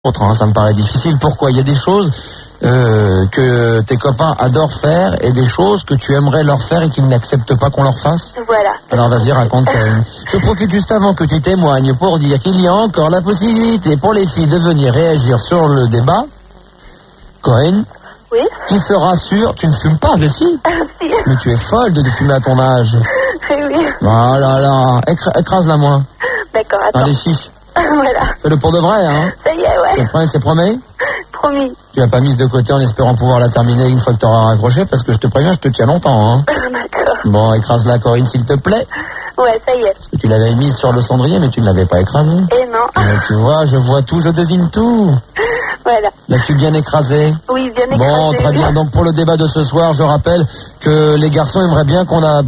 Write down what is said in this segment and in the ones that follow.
autre, hein, ça me paraît difficile. Pourquoi ? Il y a des choses que tes copains adorent faire et des choses que tu aimerais leur faire et qu'ils n'acceptent pas qu'on leur fasse. Voilà. Alors vas-y, raconte. Je profite juste avant que tu témoignes pour dire qu'il y a encore la possibilité pour les filles de venir réagir sur le débat. Corinne, Oui. qui sera sûr, tu ne fumes pas, mais si. Si. Mais tu es folle de fumer à ton âge. Oui. Oh là là, écrase-la moi. D'accord, attends. Allez, chiche. Voilà. Fais-le pour de vrai, hein. Ça y est, ouais. C'est promis. Promis. Tu n'as pas mise de côté en espérant pouvoir la terminer une fois que tu auras raccroché, parce que je te préviens, je te tiens longtemps, hein. D'accord. Bon, écrase-la, Corinne, s'il te plaît. Ouais, ça y est. Parce que tu l'avais mise sur le cendrier, mais tu ne l'avais pas écrasée. Et non. Mais tu vois, je vois tout, je devine tout. Voilà. L'as-tu bien écrasé ? Oui, bien écrasé. Bon, très bien. Donc pour le débat de ce soir, je rappelle que les garçons aimeraient bien qu'on a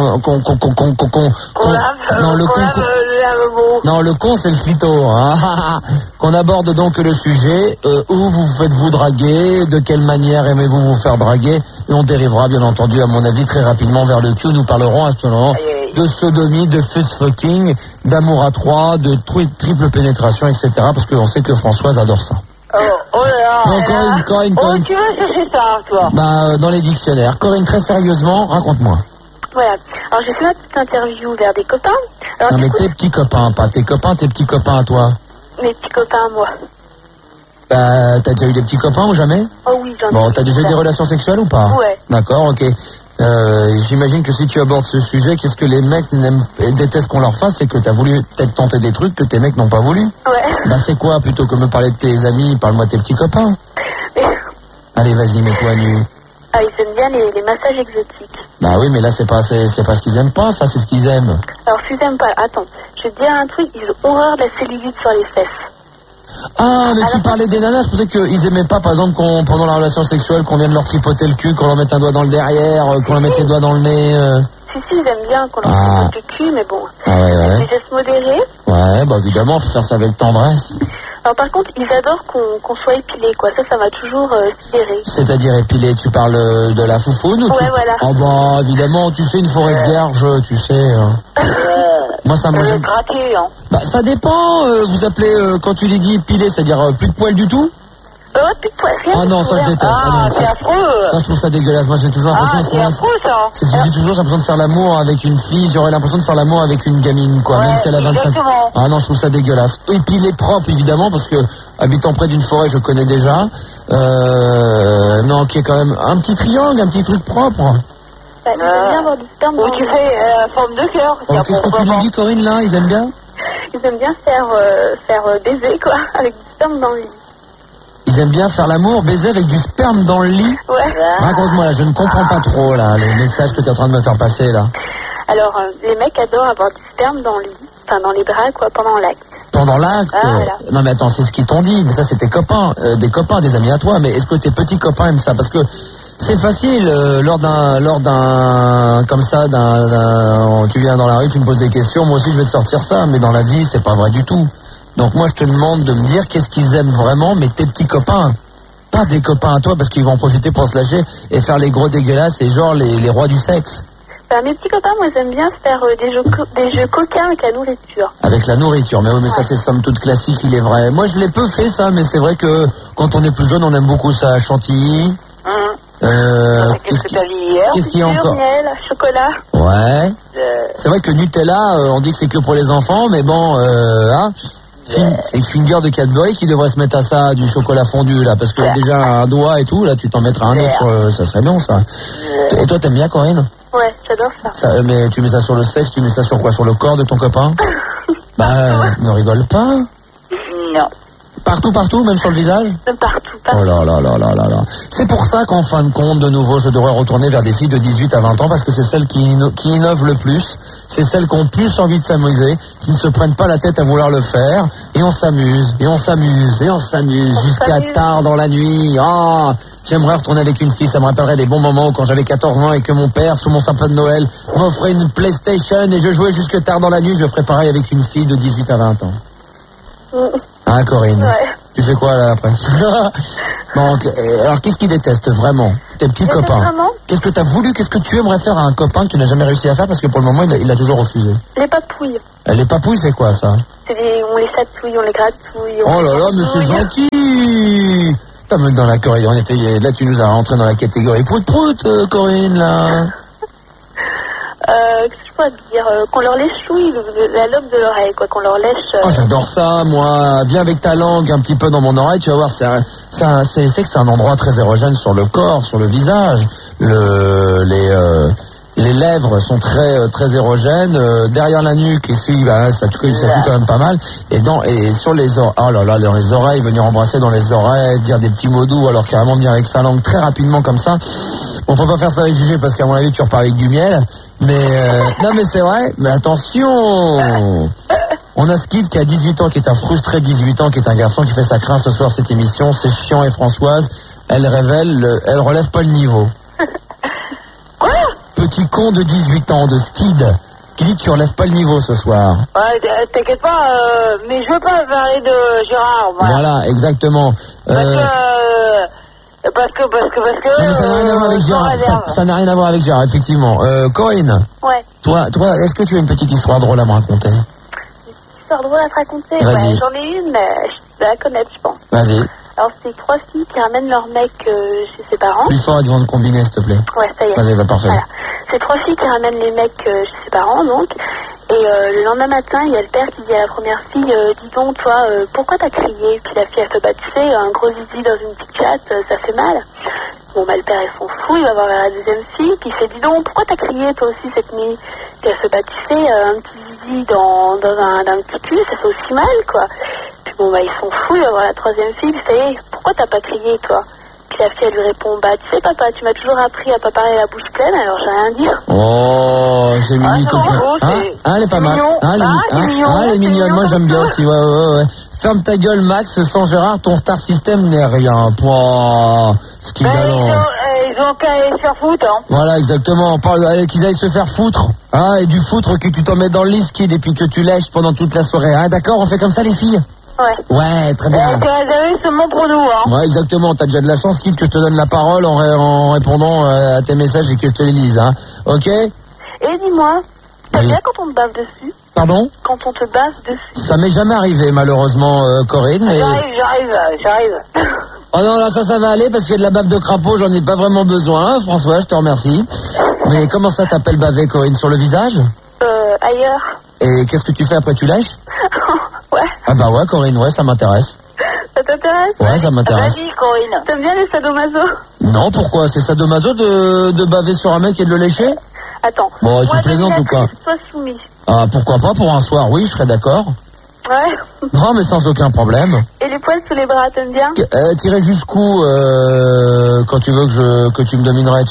non, le con c'est le clito. Hein. Qu'on aborde donc le sujet où vous faites-vous draguer, de quelle manière aimez-vous vous faire draguer, et on dérivera bien entendu à mon avis très rapidement vers le Q. Nous parlerons à ce moment de sodomie, de fist fucking, d'amour à trois, de triple pénétration, etc. Parce qu'on sait que Françoise adore ça. Oh là là. Non, Corinne. Oh, tu veux chercher ça, toi? Dans les dictionnaires. Corinne, très sérieusement, raconte-moi. Voilà. Alors, j'ai fait ma petite interview vers des copains. Alors, Non, mais tes petits copains, pas tes copains, tes petits copains à toi. Mes petits copains à moi. T'as déjà eu des petits copains ou jamais ? Oh oui, j'en ai. Bon, t'as déjà eu des relations sexuelles ou pas ? Ouais. D'accord, ok. J'imagine que si tu abordes ce sujet, qu'est-ce que les mecs détestent qu'on leur fasse, c'est que t'as voulu peut-être tenter des trucs que tes mecs n'ont pas voulu. Ouais. C'est quoi, plutôt que me parler de tes amis, parle-moi de tes petits copains. Allez, vas-y, mets-toi nu. Ah, ils aiment bien les massages exotiques. Oui, mais là, c'est pas ce qu'ils aiment pas, ça, c'est ce qu'ils aiment. Alors, s'ils aiment pas, attends, je vais te dire un truc, ils ont horreur de la cellulite sur les fesses. Ah, mais tu parlais des nanas, je pensais qu'ils aimaient pas, par exemple, pendant la relation sexuelle, qu'on vienne leur tripoter le cul, qu'on leur mette un doigt dans le derrière, qu'on leur mette les doigts dans le nez. Si, ils aiment bien qu'on leur tripote le cul, mais bon. Ah ouais. Des gestes modérés. Ouais, évidemment, faut faire ça avec tendresse. Alors par contre, ils adorent qu'on soit épilé, quoi. Ça m'a toujours sidéré. C'est-à-dire épilé, tu parles de la foufoune ou Ouais, voilà. Oh évidemment, tu sais, une forêt vierge, tu sais. Moi, ça me... gratter, hein. Ça dépend, vous appelez, quand tu les dis épilé, c'est-à-dire plus de poils du tout ? Ouais, plus de poils. Ah non, ça je déteste. C'est affreux. Ça, je trouve ça dégueulasse. Moi, j'ai toujours l'impression... c'est affreux, ça. J'ai toujours l'impression de faire l'amour avec une fille, j'aurais l'impression de faire l'amour avec une gamine, quoi, même si elle a 25 ans. Exactement. Ah non, je trouve ça dégueulasse. Épilé propre, évidemment, parce que, habitant près d'une forêt, je connais déjà. Non, qui est quand même un petit triangle, un petit truc propre. Ils aiment bien avoir du sperme. Ou tu fais forme de cœur. Qu'est-ce que tu lui dis, Corinne, là ? Ils aiment bien ? Ils aiment bien faire baiser, quoi, avec du sperme dans le lit. Ils aiment bien faire l'amour, baiser avec du sperme dans le lit ? Ouais. Raconte-moi, là, je ne comprends pas trop, là, le message que tu es en train de me faire passer, là. Alors, les mecs adorent avoir du sperme dans le lit, enfin dans les bras, quoi, pendant l'acte. Pendant l'acte voilà. Non mais attends, c'est ce qu'ils t'ont dit, mais ça c'est tes copains, des amis à toi, mais est-ce que tes petits copains aiment ça ? Parce que c'est facile, lors d'un comme ça, tu viens dans la rue, tu me poses des questions, moi aussi je vais te sortir ça, mais dans la vie c'est pas vrai du tout. Donc moi je te demande de me dire qu'est-ce qu'ils aiment vraiment, mais tes petits copains, pas des copains à toi, parce qu'ils vont en profiter pour se lâcher et faire les gros dégueulasses et genre les rois du sexe. Mes petits copains, moi, ils aiment bien faire des jeux coquins avec la nourriture. Avec la nourriture, mais oui, mais ça c'est somme toute classique, il est vrai. Moi je l'ai peu fait ça, mais c'est vrai que quand on est plus jeune, on aime beaucoup ça. Chantilly. Qu'est-ce que t'as dit hier ? Qu'est-ce qu'il y a encore ? Miel, chocolat. Ouais. C'est vrai que Nutella, on dit que c'est que pour les enfants, mais bon, c'est finger de Cadbury qui devrait se mettre à ça, du chocolat fondu là, parce que déjà un doigt et tout, là tu t'en mettras un autre, ça serait bien ça. Et toi t'aimes bien, Corinne ? Ouais, j'adore ça. Mais tu mets ça sur le sexe, tu mets ça sur quoi ? Sur le corps de ton copain ? Ne rigole pas. Non. Partout, même sur le visage ? Partout. Oh là là là là là là. C'est pour ça qu'en fin de compte, de nouveau, je devrais retourner vers des filles de 18 à 20 ans, parce que c'est celles qui innovent le plus, c'est celles qui ont plus envie de s'amuser, qui ne se prennent pas la tête à vouloir le faire, et on s'amuse, jusqu'à tard dans la nuit. J'aimerais retourner avec une fille, ça me rappellerait des bons moments où quand j'avais 14 ans et que mon père, sous mon sapin de Noël, m'offrait une PlayStation et je jouais jusque tard dans la nuit, je ferais pareil avec une fille de 18 à 20 ans. Hein, Corinne ? Ouais. Tu fais quoi là après? Bon, alors qu'est-ce qu'il déteste vraiment? Tes petits copains. Vraiment Qu'est-ce que t'as voulu, qu'est-ce que tu aimerais faire à un copain que tu n'as jamais réussi à faire parce que pour le moment il a toujours refusé? Les papouilles. Les papouilles, c'est quoi ça? On les chatouille, on les gratouille. Oh là là, mais c'est gentil! T'as même dans la Corée, là tu nous as rentré dans la catégorie prout-prout, Corinne, là. Qu'est-ce que je pourrais te dire? Qu'on leur lèche la lobe de l'oreille, quoi, qu'on leur lèche... Oh, j'adore ça, moi. Viens avec ta langue un petit peu dans mon oreille, tu vas voir, c'est que c'est un endroit très érogène sur le corps, sur le visage. Les lèvres sont très érogènes. Derrière la nuque, ici, ça tue quand même pas mal. Et sur les oreilles, oh là là, dans les oreilles, venir embrasser dans les oreilles, dire des petits mots doux, alors carrément venir avec sa langue très rapidement comme ça. Bon, faut pas faire ça avec Gigi parce qu'à mon avis, tu repars avec du miel. Mais non, mais c'est vrai. Mais attention. On a Skid qui a 18 ans, qui est un frustré 18 ans, qui est un garçon qui fait sa crainte ce soir cette émission. C'est chiant et Françoise, elle relève pas le niveau. Quoi? Petit con de 18 ans, de Skid, qui dit que tu relèves pas le niveau ce soir. Ouais, t'inquiète pas, mais je veux pas parler de Gérard. Voilà, exactement. Parce que... Non, mais ça n'a rien à voir avec Gérard. Ça n'a rien à voir avec Gérard, effectivement. Corinne. Ouais. Toi, est-ce que tu as une petite histoire drôle à me raconter? Une histoire drôle à te raconter? Vas-y. Ouais, j'en ai une, mais je dois la connaître, je pense. Vas-y. Alors, c'est 3 filles qui ramènent leur mec chez ses parents. Plus fort, devant de combiner, s'il te plaît. Ouais, ça y est. Vas-y, parfait. Voilà. C'est 3 filles qui ramènent les mecs chez ses parents, donc. Et le lendemain matin, il y a le père qui dit à la première fille, dis donc, toi, pourquoi t'as crié? Puis la fille, elle fait, bah, tu sais, un gros zizi dans une petite chatte, ça fait mal. Bon, bah, le père, il s'en fout, il va voir la deuxième fille, puis il fait, dis donc, pourquoi t'as crié, toi aussi, cette nuit? Puis elle fait, bah, tu sais, un petit zizi dans un petit cul, ça fait aussi mal, quoi. Puis bon, bah, il s'en fout, il va voir la troisième fille, puis ça y est, pourquoi t'as pas crié, toi? Puis la fille, elle lui répond, bah, tu sais, papa, tu m'as toujours appris à pas parler la bouche pleine, alors j'ai rien à dire. Oh, c'est mignon. Elle est pas mal. Elle est mignonne. Moi, j'aime bien aussi. Ouais. Ferme ta gueule, Max. Sans Gérard, ton star system n'est rien. Pouah, ce qui est galant. Ils ont qu'à aller se faire foutre, hein. Voilà, exactement. On parle qu'ils aillent se faire foutre. Ah, et du foutre que tu t'en mets dans le lit, Skid, et puis que tu lèches pendant toute la soirée. Ah, d'accord, on fait comme ça, les filles? Ouais. Ouais, très bien. Tu as réservé seulement pour nous, hein. Ouais, exactement. T'as déjà de la chance, Skid, que je te donne la parole en répondant à tes messages et que je te les lise, hein. Ok? Et dis-moi, t'aimes Oui. bien quand on te bave dessus? Pardon? Quand on te bave dessus? Ça m'est jamais arrivé, malheureusement, Corinne, mais... J'arrive. Oh non, là, ça va aller, parce que de la bave de crapaud, j'en ai pas vraiment besoin, hein, François, je te remercie. Mais comment ça t'appelle baver, Corinne? Sur le visage? Ailleurs. Et qu'est-ce que tu fais après, tu lèches? Ouais. Ah bah ouais, Corinne, ouais, ça m'intéresse. Ça t'intéresse? Ouais, ça m'intéresse. Vas-y, Corinne. T'aimes bien les sadomaso? Non, pourquoi? C'est sadomaso de baver sur un mec et de le lécher? Attends. Bon, tu plaisantes ou quoi? Sois soumis. Ah, pourquoi pas, pour un soir, oui, je serais d'accord. Ouais. Non, mais sans aucun problème. Et les poils sous les bras, t'aimes bien? Tirer jusqu'où, quand tu veux que tu me dominerais,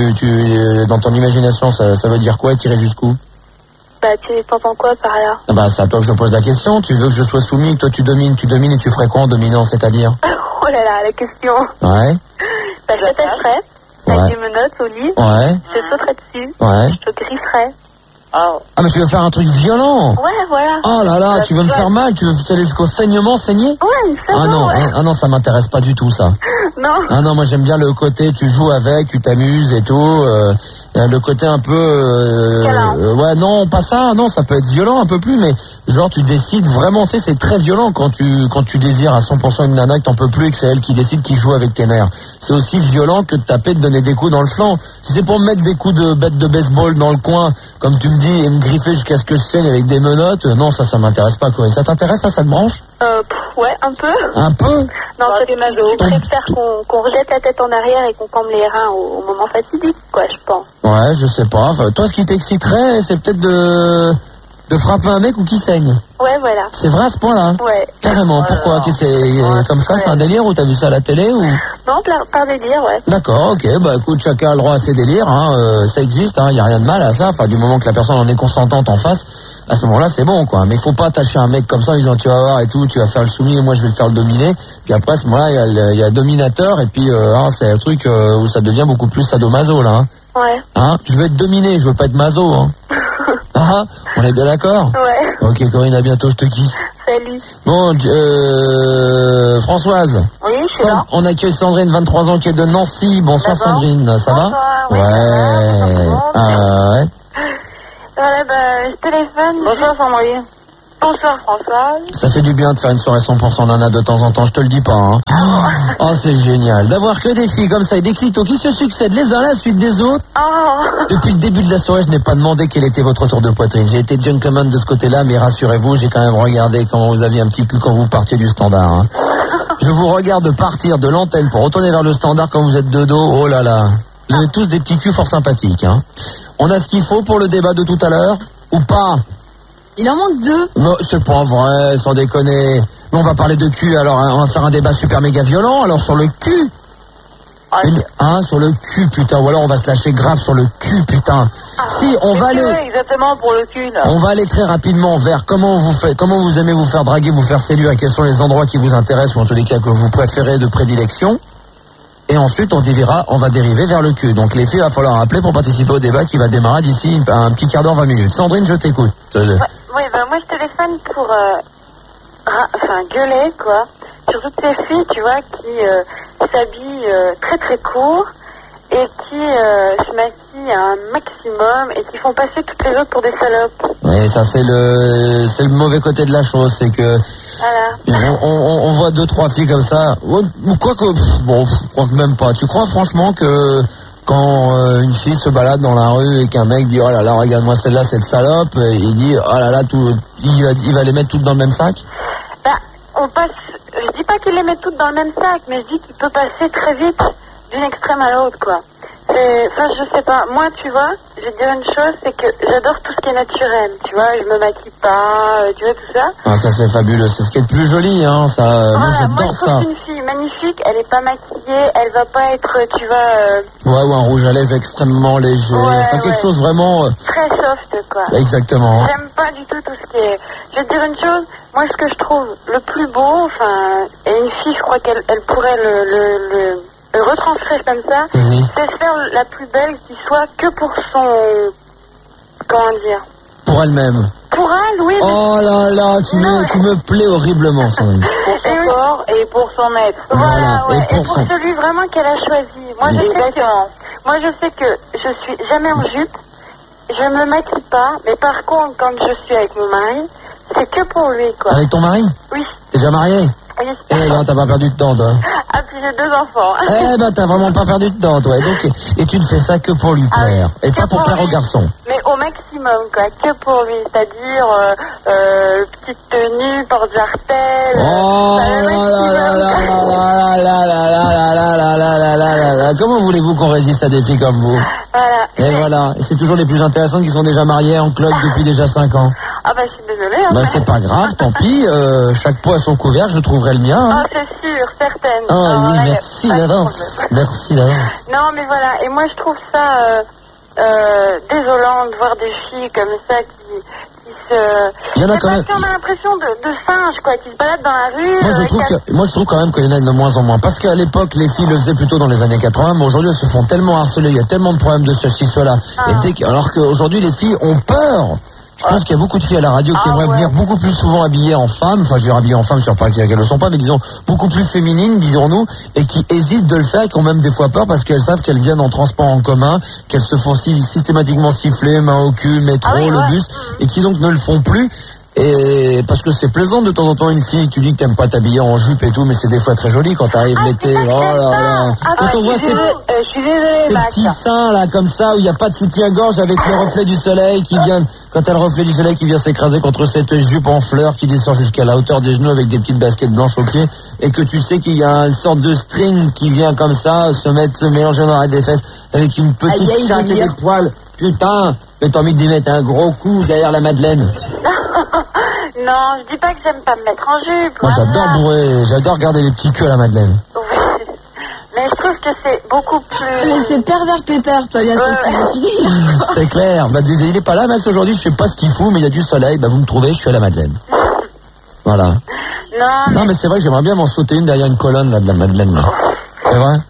dans ton imagination, ça veut dire quoi, tirer jusqu'où? Bah, tu t'entends quoi par là? Ah bah, c'est à toi que je pose la question. Tu veux que je sois soumis, que toi tu domines et tu ferais quoi en dominant, c'est-à-dire? Oh là là, la question. Ouais. Bah, je t'attacherais avec des menottes au lit. Ouais. Je te sauterais dessus. Ouais. Je te grifferais. Oh. Ah, mais tu veux faire un truc violent? Ouais, voilà. Oh là là, tu veux me faire mal? Tu veux aller jusqu'au saignement, saigner? Ouais, une Ah non, ouais. ah non, ça m'intéresse pas du tout, ça. Non. Ah non, moi j'aime bien le côté, tu joues avec, tu t'amuses et tout. Le côté un peu... ouais, non, pas ça, non, ça peut être violent un peu plus, mais genre tu décides vraiment, tu sais, c'est très violent quand tu désires à 100% une nana que t'en peux plus et que c'est elle qui décide qui joue avec tes nerfs. C'est aussi violent que de taper, de donner des coups dans le flanc. Si c'est pour me mettre des coups de bête de baseball dans le coin, comme tu me dis, et me griffer jusqu'à ce que je saigne avec des menottes, non, ça m'intéresse pas, Corinne. Ça t'intéresse, ça te branche? Ouais, un peu. Un peu? Non, c'est des masos. Je préfère qu'on rejette la tête en arrière et qu'on cambe les reins au moment fatidique, quoi, je pense. Ouais, je sais pas. Enfin, toi, ce qui t'exciterait, c'est peut-être de frapper un mec ou qui saigne. Ouais, voilà. C'est vrai à ce point-là? Ouais. Carrément. Pourquoi? C'est comme ça, c'est un délire ou t'as vu ça à la télé ou? Non, par délire, ouais. D'accord, ok. Bah écoute, chacun a le droit à ses délires, hein. Ça existe, hein. Y a rien de mal à ça. Enfin, du moment que la personne en est consentante en face, à ce moment-là, c'est bon, quoi. Mais il faut pas attacher un mec comme ça en disant tu vas voir et tout, tu vas faire le soumis et moi je vais le faire le dominer. Puis après, à ce moment-là, il y a le dominateur et puis c'est un truc où ça devient beaucoup plus sadomaso, là, hein. Ouais. Hein? Je veux être dominé, je veux pas être maso, hein. Ah, on est bien d'accord? Ouais. Ok, Corinne, à bientôt, je te kiss. Ça Salut. Bon, Françoise. Oui, je suis là. On accueille Sandrine, 23 ans, qui est de Nancy. Bonsoir Sandrine, ça va? Oui, ouais. Ouais. Voilà, je téléphone. Bonsoir Sandrine. Bonsoir Françoise. Ça fait du bien de faire une soirée 100% nana de temps en temps, je te le dis pas. Hein. Oh, c'est génial d'avoir que des filles comme ça et des clitos qui se succèdent les uns à la suite des autres. Oh. Depuis le début de la soirée, je n'ai pas demandé quel était votre tour de poitrine. J'ai été gentleman de ce côté-là, mais rassurez-vous, j'ai quand même regardé comment vous aviez un petit cul quand vous partiez du standard. Hein. Je vous regarde partir de l'antenne pour retourner vers le standard quand vous êtes de dos. Oh là là, vous avez tous des petits culs fort sympathiques. Hein. On a ce qu'il faut pour le débat de tout à l'heure ou pas? Il en manque 2. Non, c'est pas vrai, sans déconner. Mais on va parler de cul, alors hein, on va faire un débat super méga violent, alors sur le cul. Sur le cul, putain, ou alors on va se lâcher grave sur le cul, putain. Si, on va aller... exactement pour le cul, là. On va aller très rapidement vers comment vous aimez vous faire draguer, vous faire séduire, et quels sont les endroits qui vous intéressent, ou en tous les cas que vous préférez de prédilection. Et ensuite, on va dériver vers le cul. Donc les filles, il va falloir appeler pour participer au débat qui va démarrer d'ici un petit quart d'heure, 20 minutes. Sandrine, je t'écoute. Oui, moi je téléphone pour gueuler, quoi, sur toutes ces filles, tu vois, qui s'habillent très très court et qui se maquillent un maximum et qui font passer toutes les autres pour des salopes. Oui, ça c'est le mauvais côté de la chose, c'est que voilà. on voit 2-3 filles comme ça. Quoique, je crois que même pas. Tu crois franchement que quand une fille se balade dans la rue et qu'un mec dit oh là là regarde-moi celle-là cette salope, il dit oh là là il va les mettre toutes dans le même sac? Je dis pas qu'il les met toutes dans le même sac, mais je dis qu'il peut passer très vite d'une extrême à l'autre, quoi. Je sais pas. Moi, tu vois, je vais te dire une chose, c'est que j'adore tout ce qui est naturel, tu vois. Je me maquille pas, tu vois, tout ça. Ah, ça c'est fabuleux. C'est ce qui est le plus joli, hein. Ça, moi j'adore ça. Moi, je trouve qu'une fille magnifique, elle est pas maquillée, elle va pas être, tu vois... Ouais, ou un rouge à lèvres extrêmement léger. Quelque chose vraiment... très soft, quoi. Exactement. J'aime pas du tout ce qui est... Je vais te dire une chose, moi, ce que je trouve le plus beau, et une fille, je crois qu'elle pourrait le retranscrire comme ça, c'est se faire la plus belle qui soit que pour son... Comment dire? Pour elle-même. Pour elle, oui. Oh là là, tu me plais horriblement, Sandrine. Pour son corps et pour son maître. Voilà, ouais. Et pour celui vraiment qu'elle a choisi. Moi, je sais que je suis jamais en jupe, je me maquille pas, mais par contre, quand je suis avec mon mari, c'est que pour lui, quoi. Avec ton mari? Oui. T'es déjà marié? Oui. Eh ben, t'as pas perdu de temps, toi. Ah, puis j'ai 2 enfants. Eh ben, t'as vraiment pas perdu de temps, toi. Et tu ne fais ça que pour lui plaire. Et pas pour plaire aux garçons. Mais au maximum, quoi. Que pour lui. C'est-à-dire, petite tenue, porte-jartel. Oh là. Comment voulez-vous qu'on résiste à des filles comme vous? Voilà. Et voilà. Et c'est toujours les plus intéressantes qui sont déjà mariées en club depuis déjà 5 ans. Ah bah, je suis désolée. Hein, c'est pas grave, tant pis. Chaque pot à son couvert, je trouverai le mien. Hein. Ah, c'est sûr, certaine. Ah oui, merci d'avance. Merci d'avance. Non, mais voilà. Et moi, je trouve ça désolant de voir des filles comme ça qui Il y en a quand même. On a l'impression de singes, quoi, qui se baladent dans la rue. Moi, je trouve quand même qu'il y en a de moins en moins. Parce qu'à l'époque, les filles le faisaient plutôt dans les années 80, mais aujourd'hui, elles se font tellement harceler. Il y a tellement de problèmes de ceci, cela. Alors qu'aujourd'hui, les filles ont peur. Je pense qu'il y a beaucoup de filles à la radio qui aimeraient venir beaucoup plus souvent habillées en femmes, enfin je veux dire habillées en femmes, sur pas qu'elles ne le sont pas, mais disons beaucoup plus féminines, disons-nous, et qui hésitent de le faire, et qui ont même des fois peur parce qu'elles savent qu'elles viennent en transport en commun, qu'elles se font systématiquement siffler, main au cul, métro, le bus, et qui donc ne le font plus. Et parce que c'est plaisant de temps en temps une fille, tu dis que t'aimes pas t'habiller en jupe et tout, mais c'est des fois très joli quand t'arrives l'été. Oh là là. Quand on voit ces petits seins là comme ça où il n'y a pas de soutien-gorge avec le reflet du soleil qui vient, quand t'as le reflet du soleil qui vient s'écraser contre cette jupe en fleurs qui descend jusqu'à la hauteur des genoux avec des petites baskets blanches aux pieds, et que tu sais qu'il y a une sorte de string qui vient comme ça se mélanger dans l'arrêt des fesses avec une petite chatte et des poils. Putain, mais t'as envie d'y mettre un gros coup derrière la Madeleine. Non, je dis pas que j'aime pas me mettre en jupe. Moi, j'adore bourrer, j'adore regarder les petits culs à la Madeleine. Oui. Mais je trouve que c'est beaucoup plus... Mais c'est pervers pépère, toi, bientôt, tu vas finir. C'est clair. Bah, il est pas là, Max, aujourd'hui, je sais pas ce qu'il fout, mais il y a du soleil. Bah, vous me trouvez, je suis à la Madeleine. Voilà. Non, mais c'est vrai que j'aimerais bien m'en sauter une derrière une colonne, là, de la Madeleine, là. C'est vrai?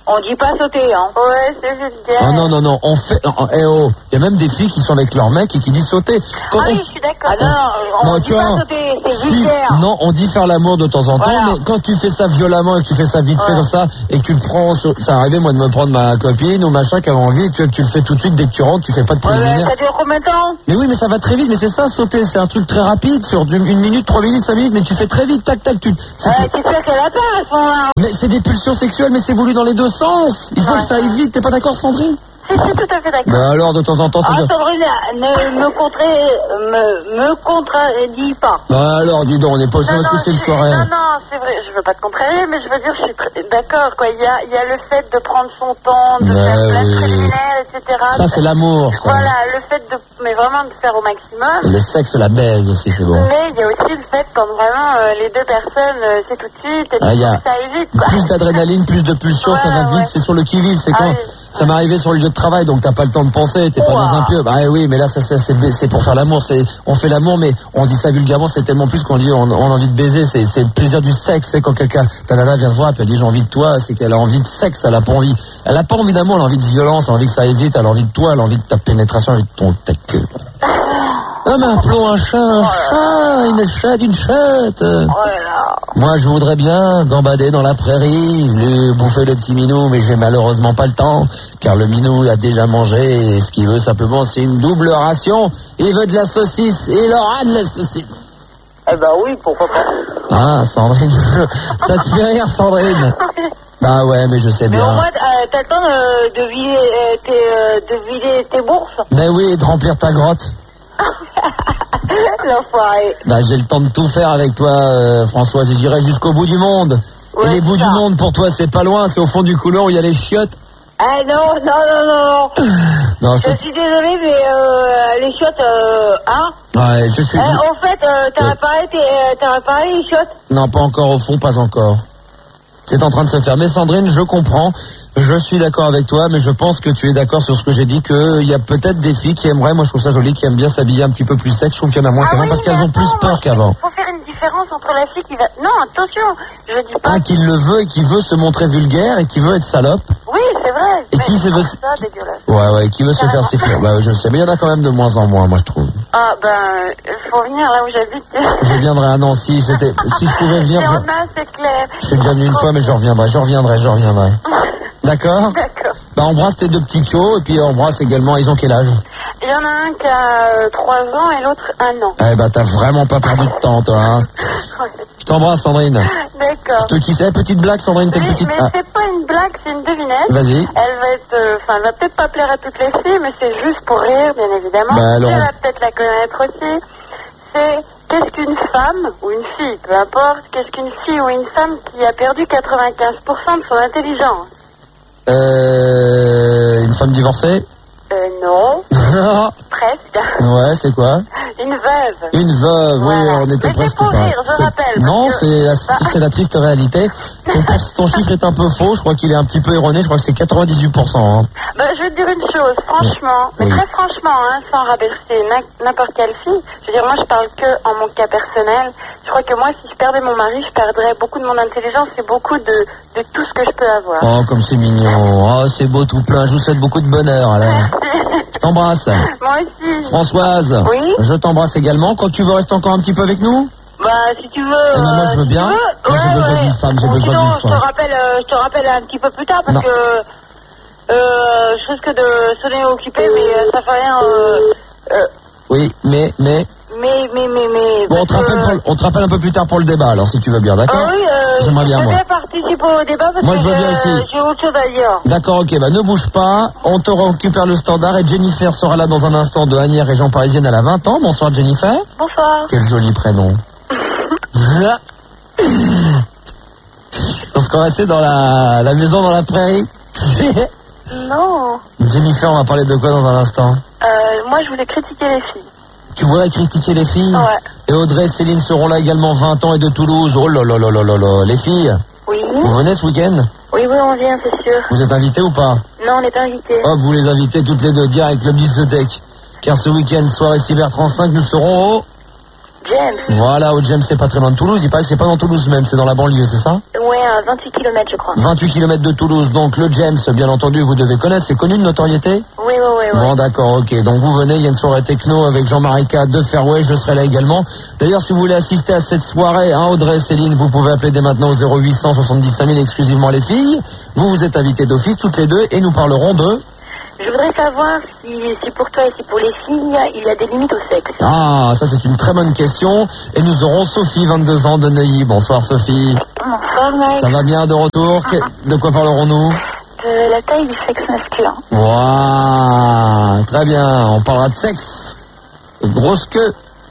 On dit pas sauter, hein. Ouais, c'est vulgaire. Ah non, on fait... Eh oh, il y a même des filles qui sont avec leur mec et qui disent sauter. Quand oui, je suis d'accord. Ah non, on dit pas sauter, c'est vulgaire. Non, on dit faire l'amour de temps en temps, mais quand tu fais ça violemment et que tu fais ça vite fait comme ça, et que tu le prends... Ça arrivait, moi, de me prendre ma copine ou machin qui avait envie, tu le fais tout de suite dès que tu rentres, tu fais pas de préliminaire. Ça dure combien de temps? Mais oui, mais ça va très vite, mais c'est ça, sauter, c'est un truc très rapide, sur 1 minute, 3 minutes, 5 minutes, mais tu fais très vite, tac, tac, tu sais qu'elle a peur à ce moment-là. Mais c'est des pulsions sexuelles, mais c'est voulu dans les deux sens. Il faut que ça aille vite, t'es pas d'accord, Sandrine? Si, tout à fait d'accord. Bah alors, de temps en temps, ça doit... Sandrine, ne me contredis pas. Bah alors, dis donc, on n'est pas aussi parce que c'est une soirée. Non, c'est vrai, je veux pas te contrarier, mais je veux dire, je suis d'accord, quoi. Il y a le fait de prendre son temps, de faire plein de préliminaires, etc. Ça, c'est l'amour, ça. Voilà, le fait mais vraiment de faire au maximum. Le sexe, la baise aussi, c'est bon. Mais il y a aussi le fait, comme vraiment, les deux personnes, c'est tout de suite, et puis ça évite, quoi. Plus d'adrénaline, plus de pulsion, ça va vite, c'est sur le qui-vive, c'est quand... Ça m'est arrivé sur le lieu de travail, donc t'as pas le temps de penser, t'es pas dans un pieu. Bah oui, mais là, c'est pour faire l'amour. On fait l'amour, mais on dit ça vulgairement, c'est tellement plus qu'on dit on a envie de baiser. C'est le plaisir du sexe. C'est quand quelqu'un, ta nana vient te voir, puis elle dit j'ai envie de toi, c'est qu'elle a envie de sexe, elle a pas envie. Elle a pas envie d'amour, elle a envie de violence, elle a envie que ça aille vite, elle a envie de toi, elle a envie de ta pénétration, elle a envie de ta queue. Ah mais appelons un chat, une chatte, une chatte. Moi je voudrais bien gambader dans la prairie, lui bouffer le petit minou, mais j'ai malheureusement pas le temps, car le minou a déjà mangé, et ce qu'il veut simplement c'est une double ration, il veut de la saucisse, et il aura de la saucisse. Eh ben oui, pourquoi pas. Ah Sandrine, ça te fait rire Sandrine? Bah ouais, mais je sais bien. Mais au moins, t'as le temps de vider tes bourses. Mais oui, et de remplir ta grotte. L'enfoiré. Bah j'ai le temps de tout faire avec toi, Françoise, et j'irai jusqu'au bout du monde. Ouais, et les bouts du monde, pour toi, c'est pas loin, c'est au fond du couloir où il y a les chiottes. Ah non. Non, je suis désolé, mais les chiottes, hein? Ouais, je suis... En fait, t'as réparé les chiottes? Non, pas encore, au fond, pas encore. C'est en train de se faire. Mais Sandrine, je comprends, je suis d'accord avec toi, mais je pense que tu es d'accord sur ce que j'ai dit, qu'il y a peut-être des filles qui aimeraient, moi je trouve ça joli, qui aiment bien s'habiller un petit peu plus sexe, je trouve qu'il y en a moins qu'avant, parce qu'elles ont plus peur qu'avant. Il faut faire une différence entre la fille qui va... Non, attention, je dis pas... Un qui le veut et qui veut se montrer vulgaire et qui veut être salope. Oui, c'est vrai. Et qui veut... ça, dégueulasse. Ouais, qui veut se faire siffler. Bah je sais, mais il y en a quand même de moins en moins, moi je trouve. Ah faut venir là où j'habite. Je viendrai à Nancy, si je pouvais venir... c'est clair. Je suis déjà venu une fois, mais je reviendrai. D'accord. Bah embrasse tes deux petits chiots et puis embrasse également, ils ont quel âge? Il y en a un qui a 3 ans et l'autre 1 an. Eh bah t'as vraiment pas perdu de temps toi, hein. Je t'embrasse Sandrine. D'accord. Je te kiffe. Petite blague Sandrine, t'es petite... mais c'est pas une blague, c'est une devinette. Vas-y. Elle va peut-être pas plaire à toutes les filles, mais c'est juste pour rire, bien évidemment. Bah alors... Elle va peut-être la connaître aussi. C'est qu'est-ce qu'une femme, ou une fille, peu importe, qu'est-ce qu'une fille ou une femme qui a perdu 95% de son intelligence? Une femme divorcée? Non. Presque. Ouais, c'est quoi? Une veuve. Une veuve, oui, on était presque pas. Je rappelle. Non, c'est la triste réalité. Ton chiffre est un peu faux, je crois qu'il est un petit peu erroné, je crois que c'est 98%. Hein. Je vais te dire une chose, franchement, mais très franchement, hein, sans rabaisser n'importe quelle fille, je veux dire, moi je parle que en mon cas personnel, je crois que moi si je perdais mon mari, je perdrais beaucoup de mon intelligence et beaucoup de tout ce que je peux avoir. Oh, comme c'est mignon, oh, c'est beau tout plein, je vous souhaite beaucoup de bonheur. Alors. Je t'embrasse. Moi aussi. Françoise, oui, je t'embrasse également. Quand tu veux rester encore un petit peu avec nous? Si tu veux. Moi je veux bien. Moi j'ai besoin d'une femme, j'ai besoin d'une femme. Je te rappelle un petit peu plus tard parce que je risque de sonner occupé, mais ça fait rien. Oui, mais. Bon, on te rappelle un peu plus tard pour le débat, alors si tu veux bien, d'accord? Oui, j'aimerais bien, moi. Je vais participer au débat parce moi, que je veux bien aussi. J'ai autre chose à dire. D'accord, ok, ne bouge pas, on te récupère le standard et Jennifer sera là dans un instant de Agnières, région parisienne, elle a 20 ans. Bonsoir Jennifer. Bonsoir. Quel joli prénom. On se caressait dans la maison dans la prairie. Non. Jennifer, on va parler de quoi dans un instant? Moi je voulais critiquer les filles. Tu voudrais critiquer les filles? Ouais. Et Audrey et Céline seront là également, 20 ans et de Toulouse. Oh là là là là là là. Les filles? Oui. Vous venez ce week-end? Oui, on vient, c'est sûr. Vous êtes invités ou pas? Non, on n'est pas invités. Hop, vous les invitez toutes les deux direct, Club Discothèque. Car ce week-end, soirée Cyber 35, nous serons au... James. Voilà, au James, c'est pas très loin de Toulouse. Il paraît que c'est pas dans Toulouse même, c'est dans la banlieue, c'est ça? Ouais, à 28 km, je crois. 28 km de Toulouse. Donc le James, bien entendu, vous devez connaître. C'est connu de notoriété? Oui. Bon, d'accord, ok. Donc vous venez, il y a une soirée techno avec Jean-Marie K de Fairway. Je serai là également. D'ailleurs, si vous voulez assister à cette soirée, Audrey, Céline, vous pouvez appeler dès maintenant au 0800 70 5000 exclusivement les filles. Vous êtes invités d'office toutes les deux et nous parlerons de... Je voudrais savoir si pour toi et si pour les filles, il y a des limites au sexe. Ah, ça c'est une très bonne question. Et nous aurons Sophie, 22 ans, de Neuilly. Bonsoir Sophie. Bonsoir Mike. Ça va bien de retour? De quoi parlerons-nous? De la taille du sexe masculin. Waouh, très bien. On parlera de sexe. De grosse queue.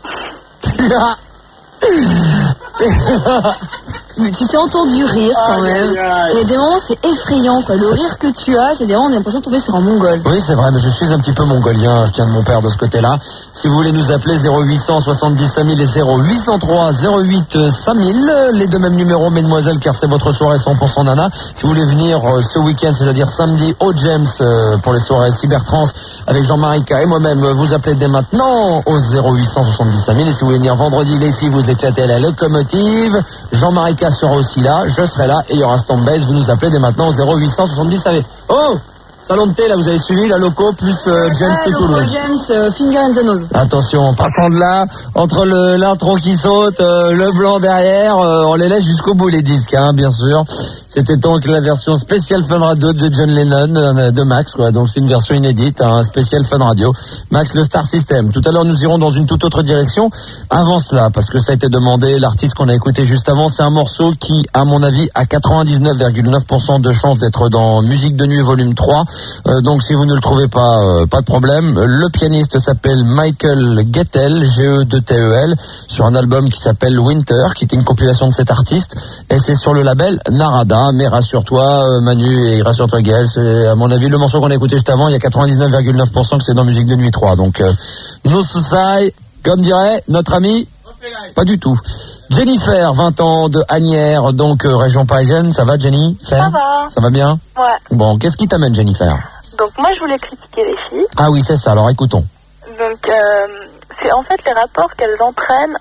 Mais tu t'es entendu rire quand même. Il y a des moments c'est effrayant quoi. Le rire que tu as, c'est des moments on a l'impression de tomber sur un mongol. Oui c'est vrai, mais je suis un petit peu mongolien, je tiens de mon père de ce côté-là. Si vous voulez nous appeler 0800 70 5000 et 0803 08 5000, les deux mêmes numéros mesdemoiselles car c'est votre soirée 100% nana. Si vous voulez venir ce week-end, c'est-à-dire samedi au James pour les soirées cybertrans avec Jean-Marie K et moi-même, vous appelez dès maintenant au 0800 70 5000 et si vous voulez venir vendredi les filles, vous éclatez à la locomotive. Jean-Marie K sera aussi là, je serai là et il y aura Stand-Base. Vous nous appelez dès maintenant au 0800 70 5000. Oh, salon de thé, là, vous avez suivi la loco plus James de Toulouse. James, finger in the nose. Attention, partant de là, entre l'intro qui saute, le blanc derrière, on les laisse jusqu'au bout les disques, hein, bien sûr. C'était donc la version spéciale Fun Radio de John Lennon, de Max, quoi. Donc c'est une version inédite, un spécial Fun Radio. Max, le Star System. Tout à l'heure, nous irons dans une toute autre direction. Avant cela, parce que ça a été demandé, l'artiste qu'on a écouté juste avant, c'est un morceau qui, à mon avis, a 99,9% de chance d'être dans Musique de Nuit volume 3. Donc si vous ne le trouvez pas, pas de problème. Le pianiste s'appelle Michael Gettel, G-E-2-T-E-L, sur un album qui s'appelle Winter, qui était une compilation de cet artiste, et c'est sur le label Narada. Mais rassure-toi Manu et rassure-toi Gaël, c'est à mon avis le morceau qu'on a écouté juste avant, il y a 99,9% que c'est dans Musique de Nuit 3. Donc no suicide, comme dirait notre ami, pas du tout. Jennifer, 20 ans, de Asnières, donc région parisienne. Ça va Jenny? Ça va. Ça va bien? Ouais. Bon, qu'est-ce qui t'amène Jennifer? Donc moi je voulais critiquer les filles. Ah oui, c'est ça, alors écoutons. Donc c'est en fait les rapports qu'elles entraînent,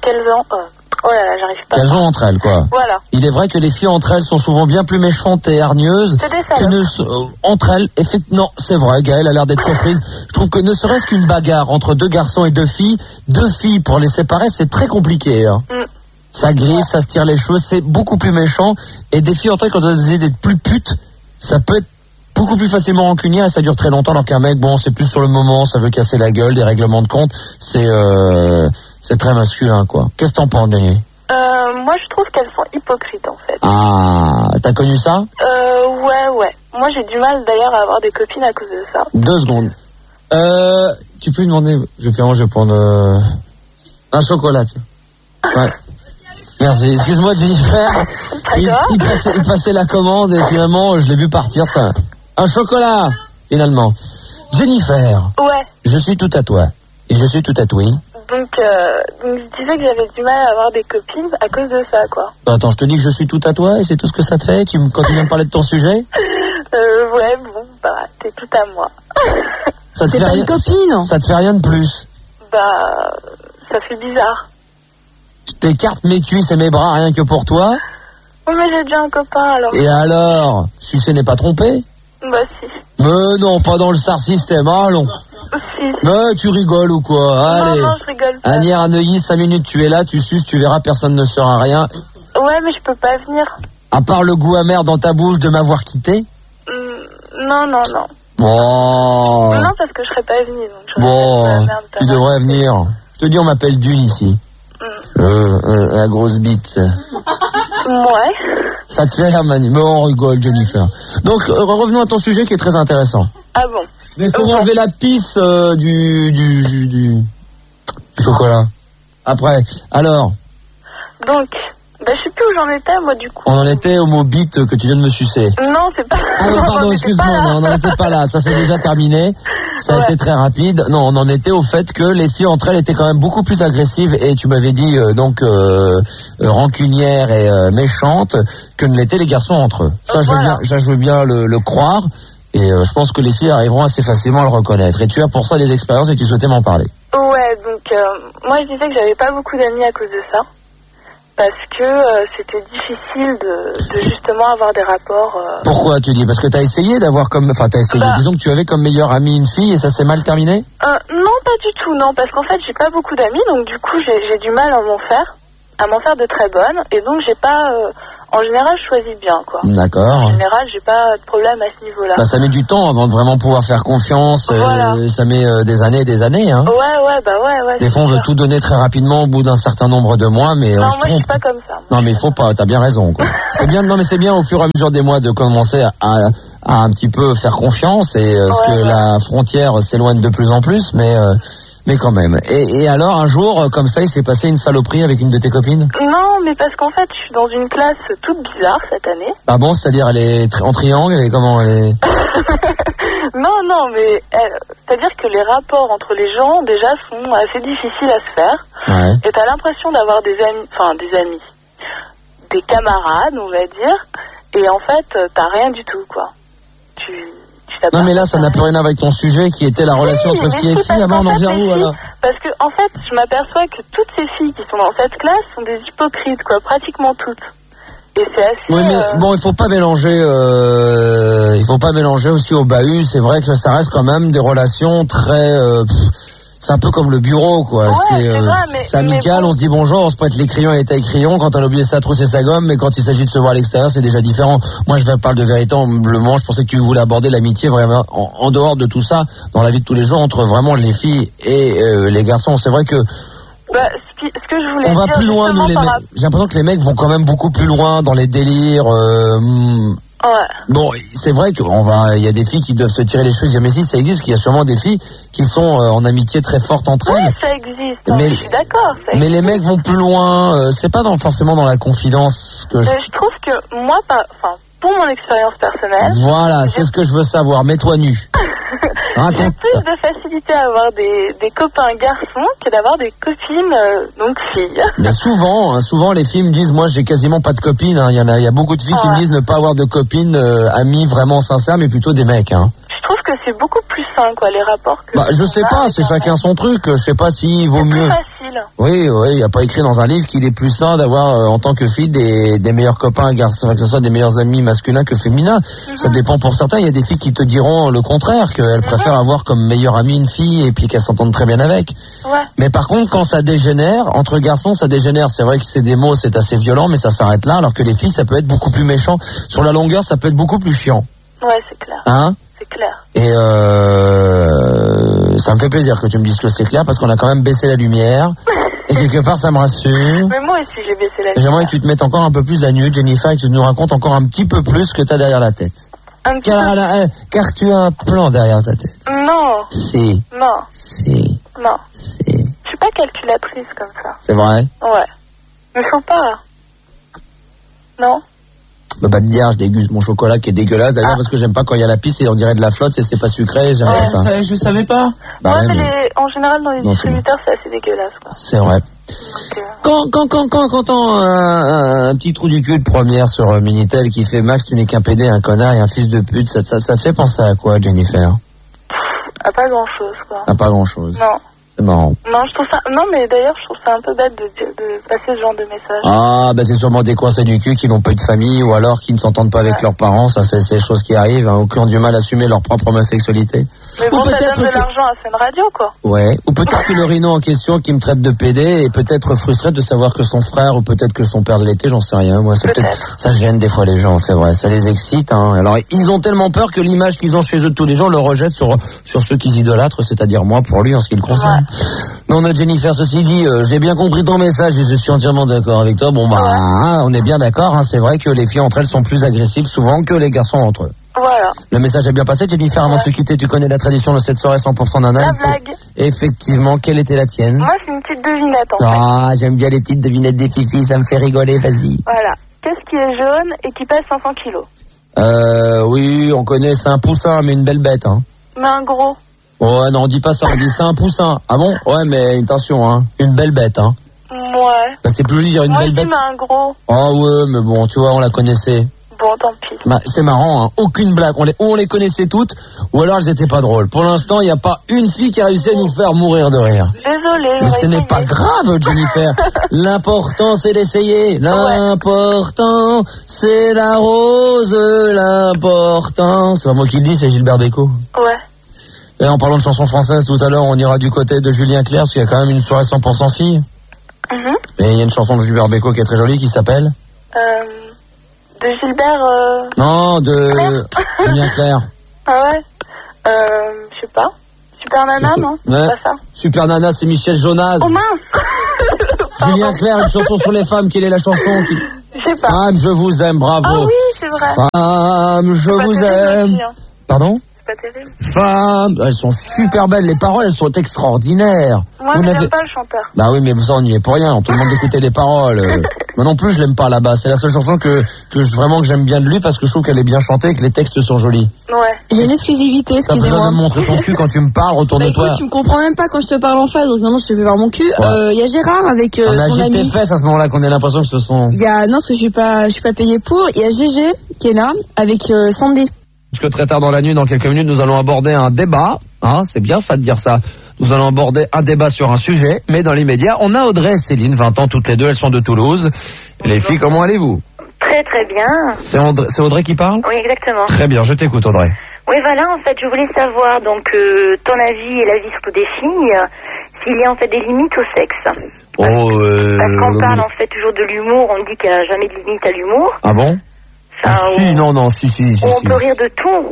oh là là, j'arrive pas. Qu'elles ont entre elles, quoi. Voilà. Il est vrai que les filles entre elles sont souvent bien plus méchantes et hargneuses entre elles. Non, c'est vrai, Gaëlle a l'air d'être surprise. Je trouve que ne serait-ce qu'une bagarre entre deux garçons et deux filles pour les séparer, c'est très compliqué. Hein. Ça griffe, ça se tire les cheveux, c'est beaucoup plus méchant. Et des filles entre elles, quand elles essaient d'être plus putes, ça peut être beaucoup plus facilement rancunier et ça dure très longtemps. Alors qu'un mec, bon, c'est plus sur le moment, ça veut casser la gueule, des règlements de compte. C'est très masculin, quoi. Qu'est-ce que t'en penses, Denis? Moi, je trouve qu'elles sont hypocrites, en fait. Ah, t'as connu ça? Ouais. Moi, j'ai du mal, d'ailleurs, à avoir des copines à cause de ça. 2 secondes. Tu peux lui demander... Je vais prendre un chocolat, tiens. Ouais. Merci. Excuse-moi, Jennifer. Il passait la commande et finalement, je l'ai vu partir. Ça. Un chocolat, finalement. Jennifer. Ouais. Je suis tout à toi. Et je suis tout à toi. Donc je disais que j'avais du mal à avoir des copines à cause de ça, quoi. Attends, je te dis que je suis tout à toi et c'est tout ce que ça te fait quand tu viens de parler de ton sujet? Ouais, bon, bah, t'es tout à moi. T'es pas une copine? Ça te fait rien de plus? Bah, ça fait bizarre. Je t'écarte mes cuisses et mes bras rien que pour toi? Oui, mais j'ai déjà un copain, alors. Et alors? Sucé n'est pas trompé? Bah, si. Mais non, pas dans le Star System, allons. Si. Mais tu rigoles ou quoi? Allez. Non, je rigole pas. Asnières à Neuilly, 5 minutes, tu es là, tu suces, tu verras, personne ne saura rien. Ouais, mais je peux pas venir. À part le goût amer dans ta bouche de m'avoir quitté? Non. Bon. Non, parce que je serais pas venue. Bon, tu devrais venir. Je te dis, on m'appelle Dune ici. La grosse bite. Ouais. Ça te fait rire, Manu? Mais on rigole, Jennifer. Donc, revenons à ton sujet qui est très intéressant. Ah bon? Mais faut enlever la pisse du chocolat. Après, alors. Donc, bah, je sais plus où j'en étais, moi, du coup. On en était au mot bite que tu viens de me sucer. Non, c'est pas... Ah non, pardon, excuse-moi, on n'en était pas là. Ça, c'est déjà terminé. Ça a été très rapide. Non, on en était au fait que les filles entre elles étaient quand même beaucoup plus agressives et tu m'avais dit rancunières et méchantes que ne l'étaient les garçons entre eux. Ça, je veux bien le croire. Et je pense que les filles arriveront assez facilement à le reconnaître. Et tu as pour ça des expériences et tu souhaitais m'en parler. Ouais, donc moi je disais que j'avais pas beaucoup d'amis à cause de ça. Parce que c'était difficile de justement avoir des rapports... Pourquoi tu dis? Parce que t'as essayé d'avoir comme... Enfin, t'as essayé, disons que tu avais comme meilleure amie une fille et ça s'est mal terminé? Non, pas du tout, non. Parce qu'en fait, j'ai pas beaucoup d'amis, donc du coup, j'ai du mal à m'en faire de très bonnes. Et donc, j'ai pas... en général, je choisis bien, quoi. D'accord. En général, j'ai pas de problème à ce niveau-là. Bah, ça met du temps avant de vraiment pouvoir faire confiance. Voilà. Ça met des années et des années, hein. Ouais. Des fois, on veut tout donner très rapidement au bout d'un certain nombre de mois, mais non, on se moi, je trompe. suis pas comme ça. Non, mais il faut pas, t'as bien raison, quoi. C'est bien, non, mais c'est bien au fur et à mesure des mois de commencer à un petit peu faire confiance et la frontière s'éloigne de plus en plus, mais quand même. Et alors, un jour, comme ça, il s'est passé une saloperie avec une de tes copines? Non, mais parce qu'en fait, je suis dans une classe toute bizarre cette année. Ah bon, c'est-à-dire elle est en triangle, elle est comment, elle est... Non, mais c'est-à-dire que les rapports entre les gens, déjà, sont assez difficiles à se faire. Ouais. Et t'as l'impression d'avoir des amis, des camarades, on va dire. Et en fait, t'as rien du tout, quoi. Non, mais là, ça n'a plus rien avec ton sujet qui était la relation entre filles et filles. Avant, on en vient où, alors? Parce que, en fait, je m'aperçois que toutes ces filles qui sont dans cette classe sont des hypocrites, quoi, pratiquement toutes. Et c'est assez... Oui, mais bon, il faut pas mélanger aussi au bahut. C'est vrai que ça reste quand même des relations très... c'est un peu comme le bureau, quoi. Ouais, c'est amical, on se dit bonjour, on se prête les crayons et les taille-crayons. Quand on a oublié sa trousse et sa gomme, mais quand il s'agit de se voir à l'extérieur, c'est déjà différent. Moi, je parle de véritablement, je pensais que tu voulais aborder l'amitié vraiment en dehors de tout ça, dans la vie de tous les jours, entre vraiment les filles et les garçons. C'est vrai que... ce que je voulais on va dire, plus loin, nous, les mecs. J'ai l'impression que les mecs vont quand même beaucoup plus loin dans les délires. Ouais. Bon, c'est vrai il y a des filles qui doivent se tirer les cheveux. Mais si ça existe, qu'il y a sûrement des filles qui sont en amitié très forte entre elles. Oui, ça existe. Mais je suis d'accord. Mais les mecs vont plus loin. C'est pas forcément dans la confidence que je trouve que moi, pour mon expérience personnelle. Voilà, c'est ce que je veux savoir. Mets-toi nu. J'ai plus de facilité à avoir des copains garçons que d'avoir des copines donc filles. Mais souvent les filles me disent, moi j'ai quasiment pas de copines. Il y a beaucoup de filles qui me disent ne pas avoir de copines amies vraiment sincères, mais plutôt des mecs. Hein. Je trouve que c'est beaucoup plus sain, quoi, les rapports. Je sais pas, c'est chacun son truc. Je sais pas s'il vaut mieux. C'est plus facile. Oui, il n'y a pas écrit dans un livre qu'il est plus sain d'avoir en tant que fille des meilleurs copains garçons, que ce soit des meilleurs amis masculins que féminins. Ça dépend pour certains. Il y a des filles qui te diront le contraire, qu'elles préfèrent avoir comme meilleure amie une fille et puis qu'elles s'entendent très bien avec. Ouais. Mais par contre, quand ça dégénère, entre garçons, ça dégénère. C'est vrai que c'est des mots, c'est assez violent, mais ça s'arrête là. Alors que les filles, ça peut être beaucoup plus méchant. Sur la longueur, ça peut être beaucoup plus chiant. Ouais, c'est clair. Hein? C'est clair. Et ça me fait plaisir que tu me dises que c'est clair parce qu'on a quand même baissé la lumière. Et quelque part, ça me rassure. Mais moi aussi, j'ai baissé la lumière. J'aimerais que tu te mettes encore un peu plus à nu, Jennifer, et que tu nous racontes encore un petit peu plus ce que tu as derrière la tête. Car tu as un plan derrière ta tête. Non. Si. Non. Si. Non. Si. Je suis pas calculatrice comme ça. C'est vrai? Ouais. Mais faut pas. Non? Bah te dire, je déguste mon chocolat qui est dégueulasse d'ailleurs parce que j'aime pas quand il y a la pisse et on dirait de la flotte et c'est pas sucré, j'aime pas ça. Je savais pas. Bah ouais, mais en général dans les distributeurs c'est assez dégueulasse, quoi. C'est vrai. Donc, Quand un petit trou du cul de première sur Minitel qui fait Max, tu n'es qu'un PD, un connard et un fils de pute, ça te fait penser à quoi, Jennifer? À pas grand chose, quoi. À pas grand chose. Non. C'est marrant. Non, je trouve ça. Non, mais d'ailleurs, je trouve ça un peu bête de passer ce genre de message. Ah, bah c'est sûrement des coincés du cul qui n'ont pas eu de famille ou alors qui ne s'entendent pas avec leurs parents. Ça, c'est des choses qui arrivent, hein, ou qui ont du mal à assumer leur propre homosexualité. Mais bon, ça donne de l'argent à Fun Radio, quoi. Ouais. Ou peut-être que le rhino en question qui me traite de PD est peut-être frustré de savoir que son frère ou peut-être que son père de l'été, j'en sais rien. Moi, c'est peut-être ça gêne des fois les gens, c'est vrai. Ça les excite. Hein. Alors, ils ont tellement peur que l'image qu'ils ont chez eux de tous les jours le rejettent sur ceux qu'ils idolâtrent, c'est-à-dire moi pour lui en ce qui le concerne. Ouais. Non, Jennifer, ceci dit, j'ai bien compris ton message et je suis entièrement d'accord avec toi. Bon, on est bien d'accord. Hein. C'est vrai que les filles entre elles sont plus agressives souvent que les garçons entre eux. Voilà. Le message est bien passé, Jennifer. Avant de se quitter, tu connais la tradition de cette soirée 100% nana. La blague. Effectivement, quelle était la tienne? Moi, c'est une petite devinette, en fait. Ah, j'aime bien les petites devinettes des fifis, ça me fait rigoler, vas-y. Voilà. Qu'est-ce qui est jaune et qui pèse 500 kilos? Oui, on connaît, c'est un poussin, mais une belle bête, hein. Mais un gros. Ouais, non, on dit pas ça, on dit c'est un poussin. Ah bon? Ouais, mais attention, hein. Une belle bête, hein. Ouais. Bah, c'est plus joli de dire une belle bête. Moi, je dis, mais un gros. Ah ouais, mais bon, tu vois, on la connaissait. Bon, Bon, tant pis. Bah, c'est marrant, hein. Aucune blague. On les connaissait toutes, ou alors elles étaient pas drôles. Pour l'instant, il n'y a pas une fille qui a réussi à nous faire mourir de rire. Désolée. Mais ce n'est pas grave, Jennifer. L'important, c'est d'essayer. L'important, c'est la rose. L'important. C'est pas moi qui le dis, c'est Gilbert Bécaud. Ouais. Et en parlant de chansons françaises, tout à l'heure, on ira du côté de Julien Clerc, parce qu'il y a quand même une soirée 100% filles. Et il y a une chanson de Gilbert Bécaud qui est très jolie, qui s'appelle de Gilbert... Non, de Julien Clerc. Ah ouais. Je sais pas. Super Nana, non? Ouais. C'est pas ça. Super Nana, c'est Michel Jonas. Oh mince. Julien Clerc, une chanson sur les femmes. Quelle est la chanson Je sais pas. Femme, je vous aime, bravo. Ah oui, c'est vrai. Femme, je vous aime. Aussi, hein. Pardon? C'est pas terrible. Femmes, elles sont super belles. Les paroles, elles sont extraordinaires. Moi, je n'aime pas le chanteur. Bah oui, mais ça, on n'y est pour rien. On te demande d'écouter les paroles. Moi non plus, je l'aime pas là-bas. C'est la seule chanson que j'aime bien de lui parce que je trouve qu'elle est bien chantée et que les textes sont jolis. Ouais. J'ai une exclusivité, T'as besoin excusez-moi. de me montrer ton cul quand tu me parles, Bah, retourne-toi. écoute, tu me comprends même pas quand je te parle en face, donc maintenant je te fais voir mon cul. Ouais. Y a Gérard avec On son agite tes ami. fesses à ce moment-là qu'on ait l'impression que ce sont... Il y a, non, parce que je suis pas payée pour. Il y a GG qui est là avec Sandy. Parce que très tard dans la nuit, dans quelques minutes, nous allons aborder un débat. Hein, c'est bien ça de dire ça. Nous allons aborder un débat sur un sujet, mais dans l'immédiat, on a Audrey et Céline, 20 ans toutes les deux, elles sont de Toulouse. Et les filles, comment allez-vous? Très très bien. C'est Audrey qui parle? Oui, exactement. Très bien, je t'écoute Audrey. Oui, voilà, en fait, je voulais savoir, donc, ton avis et l'avis surtout des filles, s'il y a en fait des limites au sexe. Parce qu'on parle en fait toujours de l'humour, on dit qu'il n'y a jamais de limite à l'humour. Ah bon? Enfin, Si. on peut rire de tout.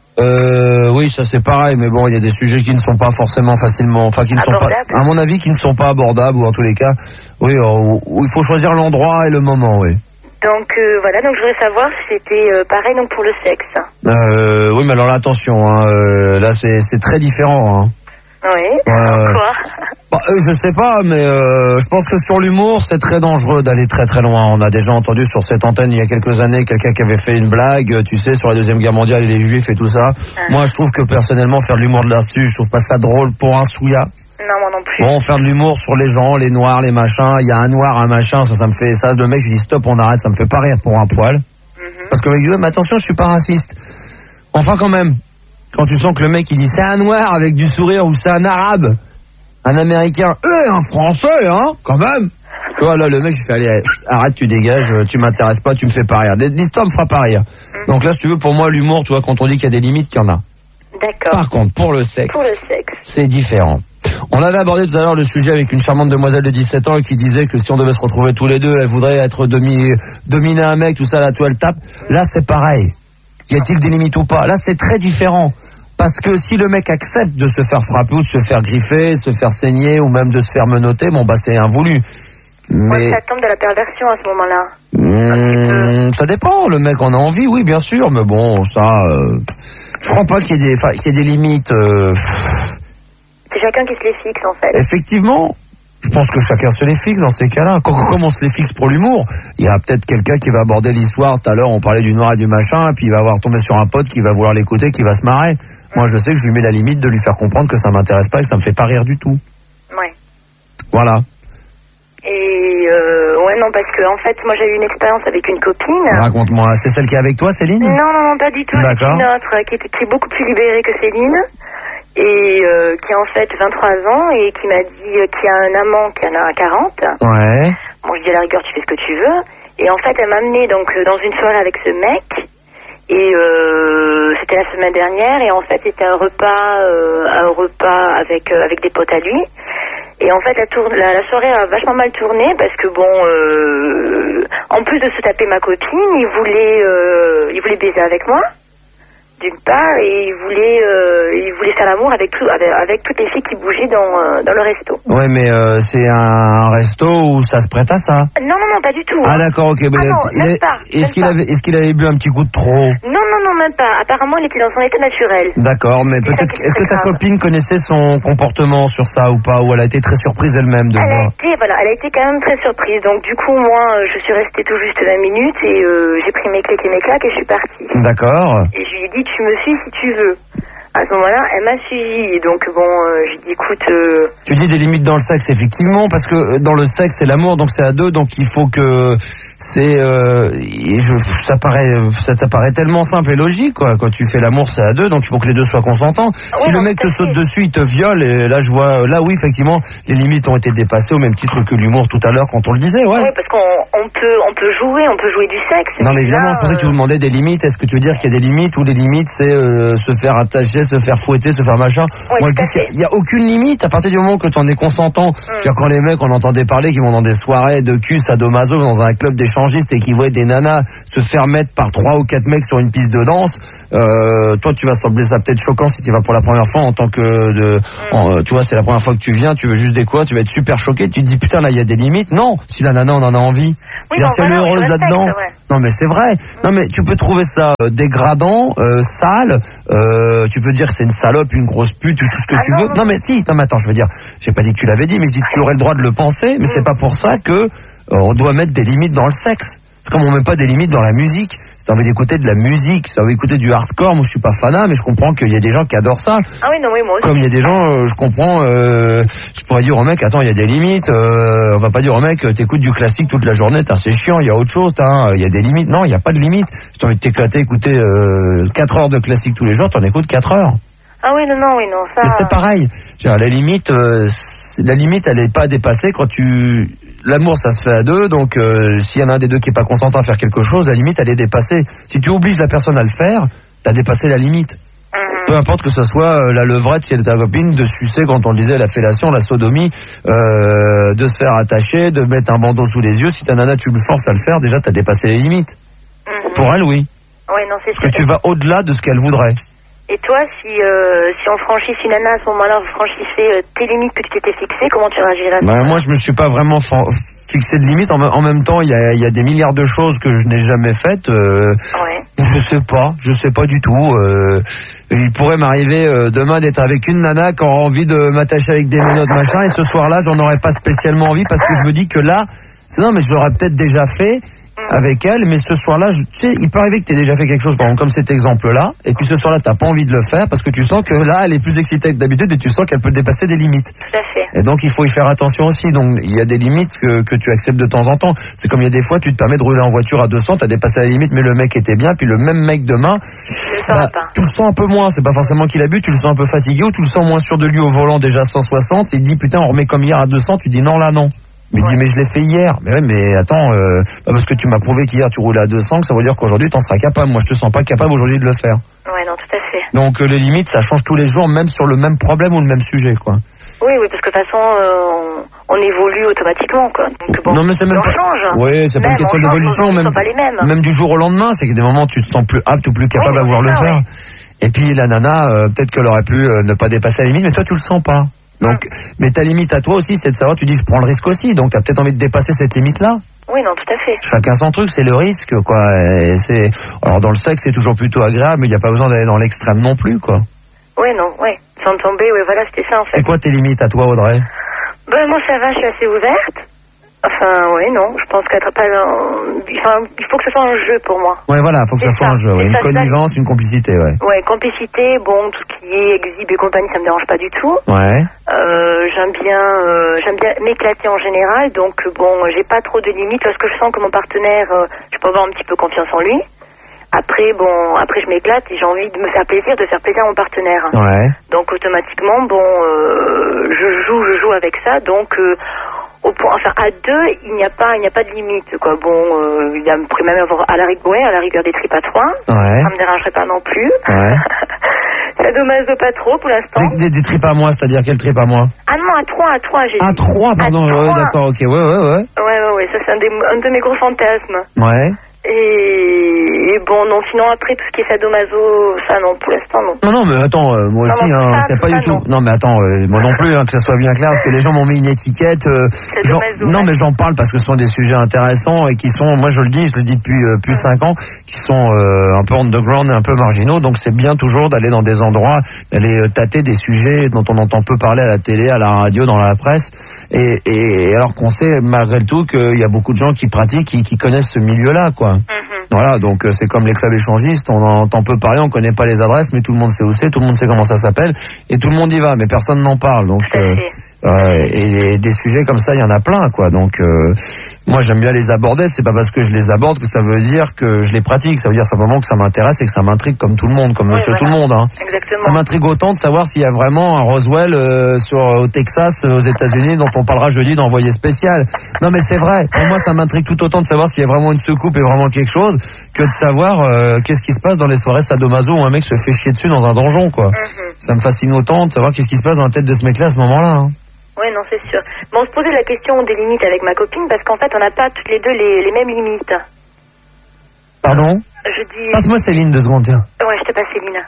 Oui, ça c'est pareil, mais bon, il y a des sujets qui ne sont pas forcément facilement, enfin qui ne sont pas, à mon avis, qui ne sont pas abordables, ou en tous les cas, oui, où il faut choisir l'endroit et le moment, oui. Donc voilà, donc je voudrais savoir si c'était pareil donc pour le sexe. Oui, mais alors là, attention, hein, là c'est très différent. Hein. Oui. Quoi? Bah, je sais pas, mais je pense que sur l'humour, c'est très dangereux d'aller très très loin. On a déjà entendu sur cette antenne il y a quelques années quelqu'un qui avait fait une blague, tu sais, sur la Deuxième Guerre mondiale et les Juifs et tout ça. Moi, je trouve que personnellement, faire de l'humour de là-dessus, je trouve pas ça drôle pour un souilla. Non, moi non plus. Bon, faire de l'humour sur les gens, les noirs, les machins, il y a un noir, un machin, ça me fait ça. Le mec, je dis stop, on arrête, ça me fait pas rire pour un poil. Parce que le mec dit, mais attention, je suis pas raciste. Enfin, quand même, quand tu sens que le mec il dit c'est un noir avec du sourire ou c'est un arabe, un américain, un français, hein, quand même. Tu vois, là, le mec, je fais, allez, arrête, tu dégages, tu m'intéresses pas, tu me fais pas rire. L'histoire me fera pas rire. Donc là, si tu veux, pour moi, l'humour, tu vois, quand on dit qu'il y a des limites, qu'il y en a. D'accord. Par contre, pour le sexe, c'est différent. On avait abordé tout à l'heure le sujet avec une charmante demoiselle de 17 ans qui disait que si on devait se retrouver tous les deux, elle voudrait être dominer un mec, tout ça, là, toi, elle tape. Là, c'est pareil. Y a-t-il des limites ou pas? Là, c'est très différent. Parce que si le mec accepte de se faire frapper ou de se faire griffer, de se faire saigner ou même de se faire menotter, bon, bah, c'est invoulu. Mais ça tombe de la perversion à ce moment-là. Ça dépend. Le mec en a envie, oui, bien sûr. Mais bon, ça, je crois pas qu'il y ait des limites. C'est chacun qui se les fixe, en fait. Effectivement. Je pense que chacun se les fixe dans ces cas-là. Comme on se les fixe pour l'humour, il y a peut-être quelqu'un qui va aborder l'histoire. Tout à l'heure, on parlait du noir et du machin, et puis il va avoir tombé sur un pote qui va vouloir l'écouter, qui va se marrer. Moi, je sais que je lui mets la limite de lui faire comprendre que ça m'intéresse pas et que ça me fait pas rire du tout. Ouais. Voilà. Et ouais, non, parce que en fait, moi, j'ai eu une expérience avec une copine. Raconte-moi, c'est celle qui est avec toi, Céline? Non, pas du tout. D'accord. C'est une autre qui est beaucoup plus libérée que Céline. Et qui a en fait 23 ans et qui m'a dit qu'il y a un amant qui en a 40. Ouais. Bon, je dis à la rigueur, tu fais ce que tu veux. Et en fait, elle m'a amené donc dans une soirée avec ce mec. Et c'était la semaine dernière. Et en fait, c'était un repas avec des potes à lui. Et en fait, la soirée a vachement mal tourné parce que bon, en plus de se taper ma copine, il voulait baiser avec moi. D'une part, et il voulait faire l'amour avec toutes les filles qui bougeaient dans le resto. Ouais, mais c'est un resto où ça se prête à ça. Non, pas du tout. Ah d'accord, ok. Est-ce qu'il avait bu un petit coup de trop? Non, même pas. Apparemment, il était dans son état naturel. D'accord, mais peut-être. Est-ce que ta copine connaissait son comportement sur ça ou pas, ou elle a été très surprise elle-même de voir? Elle a été quand même très surprise. Donc du coup, moi, je suis restée tout juste 20 minutes et j'ai pris mes clics et mes claques et je suis partie. D'accord. Et je lui ai dit, tu me suis si tu veux. À ce moment-là, elle m'a suivi. Donc bon, j'ai dit écoute... Tu dis des limites dans le sexe, effectivement, parce que dans le sexe, c'est l'amour, donc c'est à deux, donc il faut que... ça paraît tellement simple et logique, quoi. Quand tu fais l'amour, c'est à deux, donc il faut que les deux soient consentants. Si le mec te saute dessus, il te viole, et là je vois, là oui, effectivement, les limites ont été dépassées au même titre que l'humour tout à l'heure quand on le disait, ouais. Oui, parce qu'on peut jouer du sexe. Non mais évidemment, je pensais que tu vous demandais des limites. Est-ce que tu veux dire qu'il y a des limites, ou les limites c'est se faire attacher, se faire fouetter, se faire machin? Moi je dis qu'il y a aucune limite à partir du moment que tu en es consentant. C'est-à-dire quand les mecs, on entendait parler qu'ils vont dans des soirées de cul sadomaso dans un club d'échangistes et qui voient des nanas se faire mettre par 3 ou 4 mecs sur une piste de danse, toi tu vas sembler ça peut-être choquant si tu vas pour la première fois en tant que tu vois, c'est la première fois que tu viens, tu veux juste des quoi, tu vas être super choqué, tu te dis putain là il y a des limites. Non, si la nana on en a envie, si elle est heureuse là-dedans. Non mais c'est vrai. Non mais tu peux trouver ça dégradant, sale, tu peux dire que c'est une salope, une grosse pute, tout ce que tu veux. Non mais si, non mais attends, je veux dire, j'ai pas dit que tu l'avais dit, mais je dis que tu aurais le droit de le penser, mais c'est pas pour ça que on doit mettre des limites dans le sexe. C'est comme on met pas des limites dans la musique. Si t'as envie d'écouter de la musique, si t'as envie d'écouter du hardcore, moi je suis pas fanat, mais je comprends qu'il y a des gens qui adorent ça. Ah oui, non, oui, moi aussi. Comme il y a des gens, je comprends, je pourrais dire au mec, attends, il y a des limites, on va pas dire au mec, t'écoutes du classique toute la journée, c'est chiant, il y a autre chose, il y a des limites. Non, il y a pas de limite. Si t'as envie de t'éclater, écouter 4 heures de classique tous les jours, t'en écoutes 4 heures. Ah oui, non, ça... Mais c'est pareil. La limite, elle est pas dépassée quand l'amour, ça se fait à deux, donc s'il y en a un des deux qui est pas consentant à faire quelque chose, la limite, elle est dépassée. Si tu obliges la personne à le faire, t'as dépassé la limite. Peu importe que ce soit la levrette, si elle est ta copine, de sucer, quand on le disait, la fellation, la sodomie, de se faire attacher, de mettre un bandeau sous les yeux. Si ta nana, tu le forces à le faire, déjà, t'as dépassé les limites. Pour elle, oui. Ouais, non, c'est parce que tu vas au-delà de ce qu'elle voudrait. Et toi, si on franchissait une nana à ce moment-là, vous franchissez tes limites que tu t'étais fixées, comment tu réagirais? Moi, je me suis pas vraiment fixé de limite. En même temps, il y a des milliards de choses que je n'ai jamais faites. Je sais pas du tout. Il pourrait m'arriver demain d'être avec une nana qui aura envie de m'attacher avec des menottes machin, et ce soir-là, j'en aurais pas spécialement envie parce que je me dis que là, non, mais je l'aurais peut-être déjà fait avec elle, mais ce soir-là, tu sais, il peut arriver que tu aies déjà fait quelque chose, par exemple, comme cet exemple-là, et puis ce soir-là, t'as pas envie de le faire parce que tu sens que là, elle est plus excitée que d'habitude et tu sens qu'elle peut dépasser des limites. Tout à fait. Et donc, il faut y faire attention aussi. Donc, il y a des limites que tu acceptes de temps en temps. C'est comme il y a des fois, tu te permets de rouler en voiture à 200, t'as dépassé la limite, mais le mec était bien, puis le même mec demain, tu le sens un peu moins. C'est pas forcément qu'il a bu, tu le sens un peu fatigué, ou tu le sens moins sûr de lui au volant déjà à 160, et il dit, putain, on remet comme hier à 200, tu dis non, là, non. Mais dis, mais je l'ai fait hier. Mais ouais, mais attends, pas parce que tu m'as prouvé qu'hier tu roulais à 200 que ça veut dire qu'aujourd'hui t'en seras capable. Moi, je te sens pas capable aujourd'hui de le faire. Ouais, non, tout à fait. Donc les limites, ça change tous les jours, même sur le même problème ou le même sujet, quoi. Oui, parce que de toute façon, on évolue automatiquement, quoi. Donc, bon, non, mais c'est même pas... change. Oui, c'est pas une question d'évolution, même du jour au lendemain, c'est que des moments tu te sens plus apte ou plus capable à vouloir le faire. Et puis la nana, peut-être qu'elle aurait pu ne pas dépasser la limite, mais toi tu le sens pas. Donc, mais ta limite à toi aussi, c'est de savoir, tu dis je prends le risque aussi, donc t'as peut-être envie de dépasser cette limite-là. Oui, non, tout à fait. Chacun son truc, c'est le risque, quoi. Et alors dans le sexe, c'est toujours plutôt agréable, mais il n'y a pas besoin d'aller dans l'extrême non plus, quoi. Oui, non, sans tomber, voilà, c'était ça en fait. C'est quoi tes limites à toi, Audrey? Moi ça va, je suis assez ouverte. Enfin, non, je pense qu'être pas il faut que ce soit un jeu pour moi. Ouais, voilà, il faut que ce soit un jeu, une connivence, une complicité, Ouais, complicité, bon, tout ce qui est exhibe et compagnie, ça me dérange pas du tout. Ouais. J'aime bien m'éclater en général, donc bon, j'ai pas trop de limites parce que je sens que mon partenaire, je peux avoir un petit peu confiance en lui. Après je m'éclate et j'ai envie de me faire plaisir, de faire plaisir à mon partenaire. Ouais. Donc automatiquement, je joue avec ça, donc à deux, il n'y a pas de limite, quoi. Bon, il y a même avoir à la rigueur des tripes à 3. Ouais. Ça me dérangerait pas non plus. Ouais. Ça dommage pas trop pour l'instant. Des tripes à moi, c'est-à-dire quelle tripe à moi? Ah non, à 3, j'ai dit. À 3, pardon, ouais, d'accord, ok, ouais. Ouais, ça c'est un de mes gros fantasmes. Ouais. Et bon, non, sinon après tout ce qui est sadomaso, ça non, pour l'instant non. Non, mais attends, moi aussi, c'est pas du tout. Non, mais attends, moi non plus, que ça soit bien clair, parce que les gens m'ont mis une étiquette. Non, mais j'en parle parce que ce sont des sujets intéressants et qui sont, moi je le dis depuis plus 5 ans, qui sont un peu underground et un peu marginaux. Donc c'est bien toujours d'aller dans des endroits, d'aller tâter des sujets dont on entend peu parler à la télé, à la radio, dans la presse. Et alors qu'on sait malgré tout qu'il y a beaucoup de gens qui pratiquent, qui connaissent ce milieu-là, quoi. Voilà, donc c'est comme les clubs échangistes, on entend peu parler, on connaît pas les adresses, mais tout le monde sait où c'est, tout le monde sait comment ça s'appelle, et tout le monde y va, mais personne n'en parle. Donc et des sujets comme ça, il y en a plein, quoi. Donc moi j'aime bien les aborder, c'est pas parce que je les aborde que ça veut dire que je les pratique, ça veut dire simplement que ça m'intéresse et que ça m'intrigue comme tout le monde, comme monsieur tout le monde, hein. Exactement. Ça m'intrigue autant de savoir s'il y a vraiment un Roswell au Texas, aux États-Unis, dont on parlera jeudi d'envoyé spécial. Non mais c'est vrai, pour moi ça m'intrigue tout autant de savoir s'il y a vraiment une soucoupe et vraiment quelque chose que de savoir qu'est-ce qui se passe dans les soirées sadomaso où un mec se fait chier dessus dans un donjon, quoi. Ça me fascine autant de savoir qu'est-ce qui se passe dans la tête de ce mec-là à ce moment-là, hein. Oui, non, c'est sûr. Mais on se posait la question des limites avec ma copine parce qu'en fait, on n'a pas toutes les deux les mêmes limites. Pardon? Je dis... Passe-moi Céline 2 secondes, tiens. Ouais, je te passe Céline.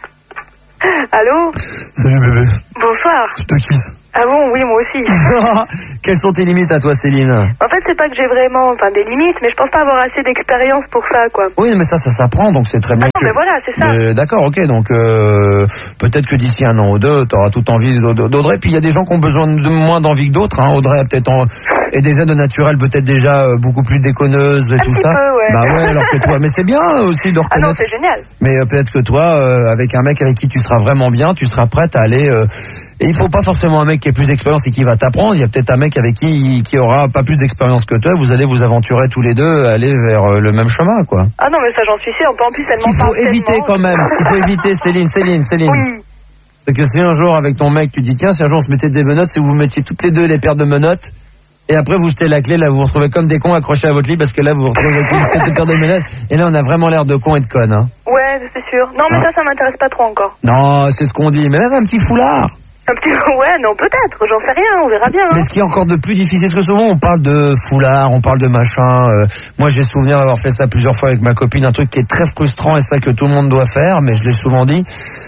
Allô? Salut bébé. Bonsoir. Je te kiffe. Ah bon, oui, moi aussi. Quelles sont tes limites à toi, Céline? En fait, c'est pas que j'ai vraiment des limites, mais je pense pas avoir assez d'expérience pour ça, quoi. Oui, mais ça s'apprend, donc c'est très bien. Ah non, mais voilà, c'est ça. D'accord, ok, donc peut-être que d'ici 1 an ou 2, t'auras toute envie d'Audrey. Puis il y a des gens qui ont besoin de moins d'envie que d'autres, hein. Audrey a peut-être est déjà de naturel, peut-être déjà beaucoup plus déconneuse et tout ça. Peu, ouais. Bah ouais, alors que toi, mais c'est bien aussi de reconnaître. Ah non, c'est génial. Mais peut-être que toi, avec un mec avec qui tu seras vraiment bien, tu seras prête à aller. Et il faut pas forcément un mec qui ait plus d'expérience et qui va t'apprendre. Il y a peut-être un mec avec qui aura pas plus d'expérience que toi. Vous allez vous aventurer tous les deux, aller vers le même chemin, quoi. Ah non, mais ça, j'en suis sûre. En plus, elle Ce qu'il faut éviter quand même, ce qu'il faut éviter, Céline. Oui. C'est que si un jour avec ton mec, tu dis tiens, si un jour on se mettait des menottes, si vous mettiez toutes les deux les paires de menottes. Et après, vous jetez la clé, là, vous vous retrouvez comme des cons accrochés à votre lit, parce que là, vous vous retrouvez avec une paire de menottes. Et là, on a vraiment l'air de cons et de connes, hein. Ouais, c'est sûr. Non, mais ça m'intéresse pas trop encore. Non, c'est ce qu'on dit. Mais même un petit foulard. Un petit... Ouais, non, peut-être. J'en sais rien, on verra bien. Hein. Mais ce qui est encore de plus difficile, parce que souvent, on parle de foulard, on parle de machin. Moi, j'ai souvenir d'avoir fait ça plusieurs fois avec ma copine, un truc qui est très frustrant et ça que tout le monde doit faire, mais je l'ai souvent dit.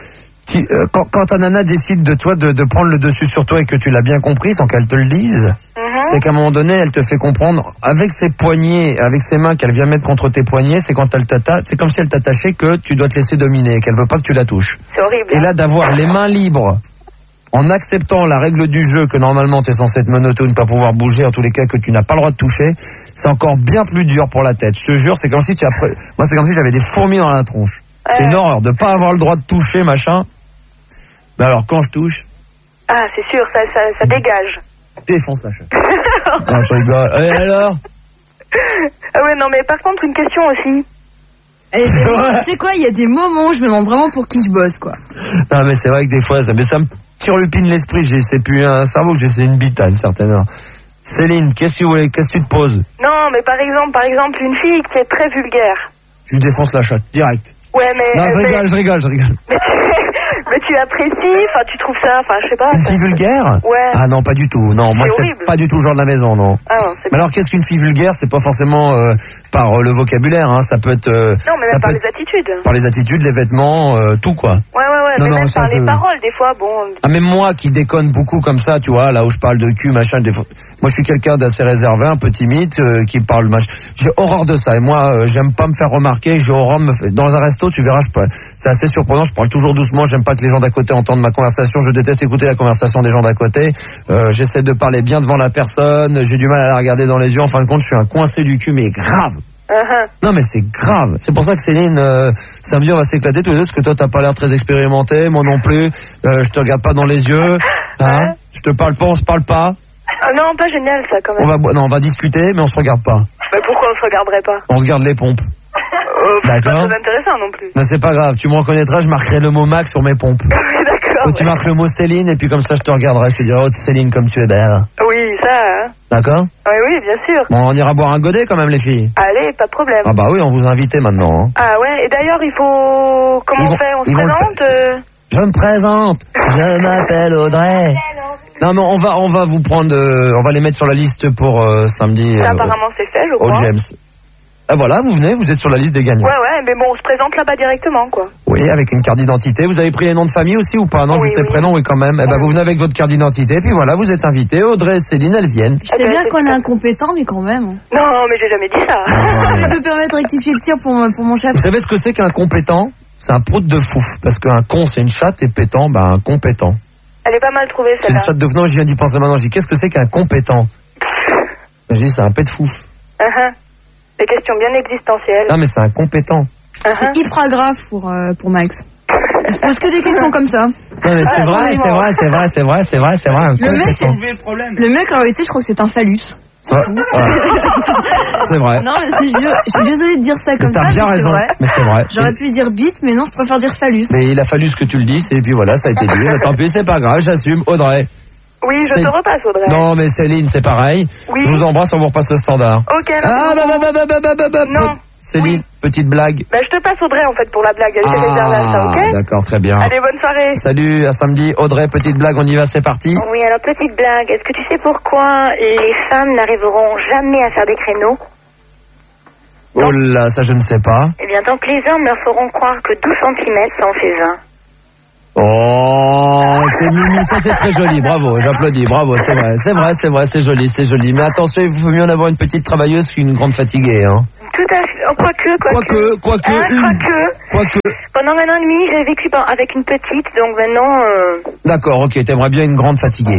Quand ta nana décide de toi de prendre le dessus sur toi et que tu l'as bien compris sans qu'elle te le dise, c'est qu'à un moment donné elle te fait comprendre avec ses poignets, avec ses mains qu'elle vient mettre contre tes poignets, c'est quand elle t'attache, c'est comme si elle t'attachait que tu dois te laisser dominer, qu'elle veut pas que tu la touches. C'est horrible. Et là d'avoir les mains libres, en acceptant la règle du jeu que normalement tu es censé être monotone, pas pouvoir bouger, en tous les cas que tu n'as pas le droit de toucher, c'est encore bien plus dur pour la tête. Je te jure, c'est comme si moi c'est comme si j'avais des fourmis dans la tronche. C'est une horreur de pas avoir le droit de toucher, machin. Mais alors quand je touche... Ah, c'est sûr, ça dégage. Défonce la chaîne. Non, je rigole. Et alors? Ah ouais, non, mais par contre, une question aussi. Tu sais quoi, il y a des moments où je me demande vraiment pour qui je bosse, quoi. Non, mais c'est vrai que des fois, ça me turlupine l'esprit. C'est plus un cerveau que j'ai une bite à une certaine heure. Céline, qu'est-ce que tu te poses? Non, mais par exemple, une fille qui est très vulgaire. Je défonce la chatte, direct. Ouais, mais... Non, je rigole. Mais tu apprécies, tu trouves ça, je sais pas. Une fille vulgaire? Ouais. Ah non, pas du tout. Non, moi c'est pas du tout le genre de la maison, non. Ah non, mais alors qu'est-ce qu'une fille vulgaire? C'est pas forcément par le vocabulaire, hein. Ça peut être. Non, mais même par les attitudes. Par les attitudes, les vêtements, tout quoi. Ouais. Non, mais même par les paroles, des fois, bon. Ah, même moi qui déconne beaucoup comme ça, tu vois, là où je parle de cul, machin, des fois. Moi je suis quelqu'un d'assez réservé, un peu timide, qui parle machin. J'ai horreur de ça. Et moi, j'aime pas me faire remarquer. J'ai horreur de me faire. Dans un resto, tu verras, c'est assez surprenant. Je parle toujours doucement. J'aime pas que les gens d'à côté entendent ma conversation. Je déteste écouter la conversation des gens d'à côté. J'essaie de parler bien devant la personne. J'ai du mal à la regarder dans les yeux. En fin de compte, je suis un coincé du cul, mais grave. Non, mais c'est grave. C'est pour ça que Céline, samedi, on va s'éclater tous les deux, parce que toi, t'as pas l'air très expérimenté, moi non plus. Je te regarde pas dans les yeux. Hein. Je te parle pas, on se parle pas. Non, pas génial ça quand même. On va discuter, mais on se regarde pas. Mais pourquoi on se regarderait pas? On se garde les pompes. D'accord. C'est pas intéressant non plus. Non, c'est pas grave. Tu me reconnaîtras, je marquerai le mot Max sur mes pompes. D'accord. Toi, tu marques le mot Céline, et puis comme ça, je te regarderai. Je te dirai, oh, Céline, comme tu es belle. Oui, ça. Hein. D'accord. Oui, bien sûr. Bon, on ira boire un godet quand même, les filles. Allez, pas de problème. Ah bah oui, on vous a invité maintenant. Hein. Ah ouais. Et d'ailleurs, il faut. Comment on fait? On se présente. Je me présente. Je m'appelle Audrey. Non, mais on va vous prendre, on va les mettre sur la liste pour samedi. Ça, apparemment, c'est fait, je crois. Au James. Ah voilà, vous venez, vous êtes sur la liste des gagnants. Ouais, mais bon, on se présente là-bas directement, quoi. Oui, avec une carte d'identité. Vous avez pris les noms de famille aussi ou pas? Non, juste les prénoms, oui, quand même. Eh ben, vous venez avec votre carte d'identité, puis voilà, vous êtes invités. Audrey et Céline, elles viennent. Je sais bien qu'on est incompétent, mais quand même. Non, mais j'ai jamais dit ça. Je me permets de rectifier le tir pour mon chef. Vous savez ce que c'est qu'un compétent? C'est un prout de fouf. Parce qu'un con, c'est une chatte, et pétant, un compétent. Elle est pas mal trouvée, celle-là. C'est une chatte de venant, je viens d'y penser maintenant. Je dis, qu'est-ce que c'est qu'un compétent? Je dis, c'est un pet de fouf. Et Des questions bien existentielles. Non mais c'est incompétent. C'est hyper grave pour Max. Il se pose que des questions comme ça. Non mais c'est vrai. Le mec, le mec en réalité, je crois que c'est un phallus. C'est vrai. Non, mais je suis désolée de dire ça comme t'as ça, bien raison, mais c'est vrai. J'aurais pu dire bite, mais non, je préfère dire phallus. Mais il a fallu ce que tu le dises, et puis voilà, ça a été dit. Tant pis, c'est pas grave, j'assume. Audrey. Oui, je te repasse, Audrey. Non, mais Céline, c'est pareil. Oui. Je vous embrasse, on vous repasse le standard. Ok, alors. Non. Céline, petite blague. Bah, je te passe Audrey, en fait, pour la blague. Elle était réservée à ça, ok? D'accord, très bien. Allez, bonne soirée. Salut, à samedi. Audrey, petite blague, on y va, c'est parti. Oui, alors, petite blague. Est-ce que tu sais pourquoi les femmes n'arriveront jamais à faire des créneaux? Oh là, ça je ne sais pas. Eh bien, tant que les hommes leur feront croire que 12 cm, ça en fait 20. Oh, c'est mimi, ça c'est très joli, bravo, j'applaudis, bravo, c'est vrai, c'est joli. Mais attention, il vaut mieux en avoir une petite travailleuse qu'une grande fatiguée, hein. Tout à fait, quoique. Pendant 1 an et demi, j'ai vécu avec une petite, donc maintenant... D'accord, ok, t'aimerais bien une grande fatiguée.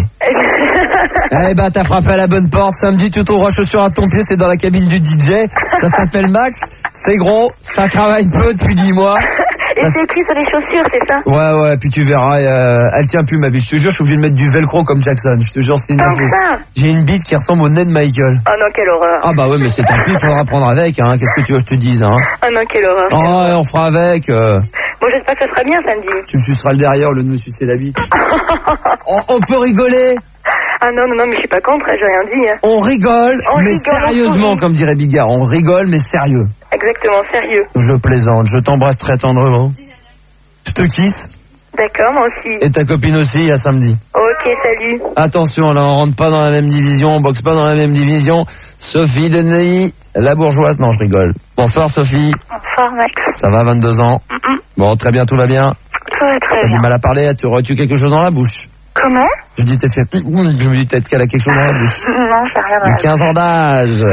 Eh ben, t'as frappé à la bonne porte, samedi, tu trouveras chaussures à ton pied, c'est dans la cabine du DJ, ça s'appelle Max, c'est gros, ça travaille peu depuis 10 mois. Et c'est écrit sur les chaussures, c'est ça? Ouais, puis tu verras, elle tient plus ma bite. Je te jure, je suis obligé de mettre du velcro comme Jackson. Je te jure, c'est une info. J'ai une bite qui ressemble au nez de Michael. Oh non, quelle horreur. Ah bah ouais, mais c'est tant pis, il faudra prendre avec, hein. Qu'est-ce que tu veux que je te dise, hein? Oh non, quelle horreur. Oh, ouais, on fera avec. Bon, j'espère que ça sera bien samedi. Tu me suceras le derrière au lieu de me sucer la bite. On peut rigoler. Ah non, mais je suis pas contre, j'ai rien dit. Hein. On rigole, mais sérieusement, comme dirait Bigard. On rigole, mais sérieux. Exactement, sérieux. Je plaisante, je t'embrasse très tendrement. Je te kiss. D'accord, moi aussi. Et ta copine aussi, à samedi. Ok, salut. Attention, là, on rentre pas dans la même division, on boxe pas dans la même division. Sophie Denis, la bourgeoise. Non, je rigole. Bonsoir, Sophie. Bonsoir, Max. Ça va, 22 ans? Bon, très bien, tout va bien? Tout va très bien. T'as du mal à parler, tu quelque chose dans la bouche? Comment? Je dis, je me dis peut-être qu'elle a quelque chose dans la bouche. Non, j'ai rien à dire. 15 ans d'âge.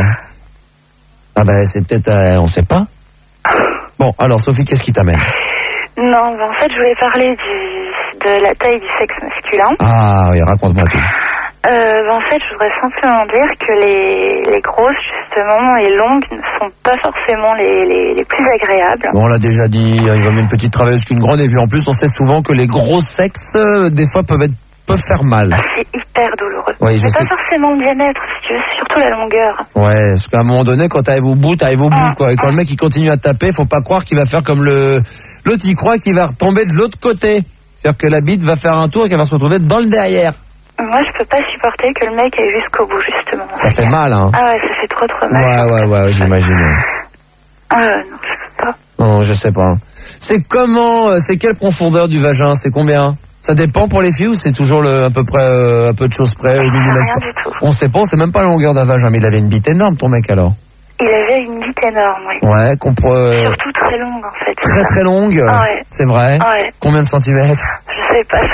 Ah ben, c'est peut-être, on sait pas. Bon, alors, Sophie, qu'est-ce qui t'amène? Non, en fait, je voulais parler de la taille du sexe masculin. Ah oui, raconte-moi tout. En fait, je voudrais simplement dire que les grosses, justement, et longues ne sont pas forcément les plus agréables. Bon, on l'a déjà dit, il vaut mieux une petite travailleuse qu'une grande, et puis en plus, on sait souvent que les gros sexes, des fois, peuvent faire mal. C'est hyper douloureux. Oui, mais pas forcément le diamètre, si tu veux, c'est surtout la longueur. Ouais, parce qu'à un moment donné, quand t'arrives au bout, quoi. Et quand le mec, il continue à taper, faut pas croire qu'il va faire comme l'autre, il croit qu'il va retomber de l'autre côté. C'est-à-dire que la bite va faire un tour et qu'elle va se retrouver dans le derrière. Moi, je peux pas supporter que le mec aille jusqu'au bout, justement. Ça fait mal, hein. Ah ouais, ça fait trop mal. Ouais, j'imagine. Non, je peux pas. Non, je sais pas. C'est quelle profondeur du vagin? C'est combien? Ça dépend pour les filles ou c'est toujours à peu près, un peu de choses près au millimètre? Rien du tout. On sait pas, on sait même pas la longueur d'un vagin, mais il avait une bite énorme, ton mec, alors. Il avait une bite énorme, oui. Ouais, surtout très longue, en fait. Très longue? Ouais. C'est vrai? Ouais. Combien de centimètres? Je sais pas,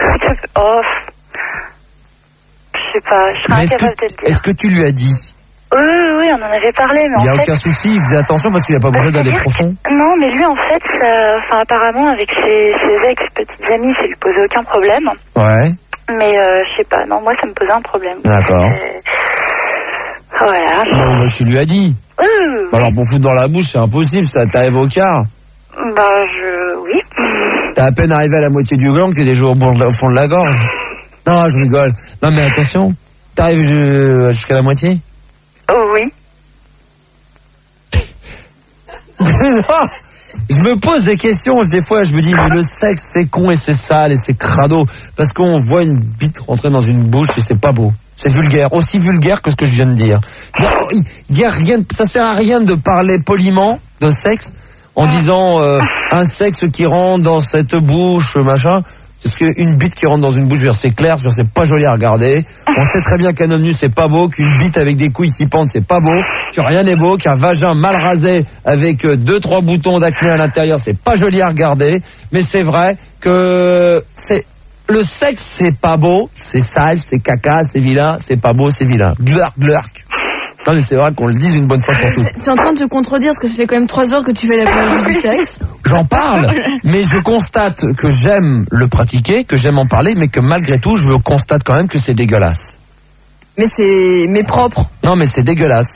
je sais pas, je serais incapable de te dire. Est-ce que tu lui as dit? Oui, on en avait parlé, mais en fait... Il n'y a aucun souci, il faisait attention parce qu'il n'a pas besoin d'aller profond. Non, mais lui, en fait, apparemment, avec ses ex-petites amies, ça lui posait aucun problème. Ouais. Mais, je sais pas, non, moi, ça me posait un problème. D'accord. Voilà. Non, mais tu lui as dit. Alors, pour foutre dans la bouche, c'est impossible, ça t'arrive au quart. Oui. T'as à peine arrivé à la moitié du gland que t'es déjà au fond de la gorge. Non, je rigole. Non, mais attention, t'arrives jusqu'à la moitié? Oui. Je me pose des questions, des fois je me dis mais le sexe c'est con et c'est sale et c'est crado parce qu'on voit une bite rentrer dans une bouche et c'est pas beau. C'est vulgaire, aussi vulgaire que ce que je viens de dire. Il y a rien, ça sert à rien de parler poliment de sexe en disant un sexe qui rentre dans cette bouche, machin. Parce qu'une bite qui rentre dans une bouche, c'est clair, c'est pas joli à regarder. On sait très bien qu'un homme nu c'est pas beau, qu'une bite avec des couilles qui pendent c'est pas beau, que rien n'est beau, qu'un vagin mal rasé avec 2-3 boutons d'acné à l'intérieur c'est pas joli à regarder. Mais c'est vrai que le sexe c'est pas beau, c'est sale, c'est caca, c'est vilain, c'est pas beau, c'est vilain. Glurk. Non mais c'est vrai qu'on le dise une bonne fois pour toutes. Tu es en train de te contredire parce que ça fait quand même 3 heures que tu fais la biologie du sexe. J'en parle, mais je constate que j'aime le pratiquer, que j'aime en parler, mais que malgré tout, je constate quand même que c'est dégueulasse. Mais propre. Non mais c'est dégueulasse.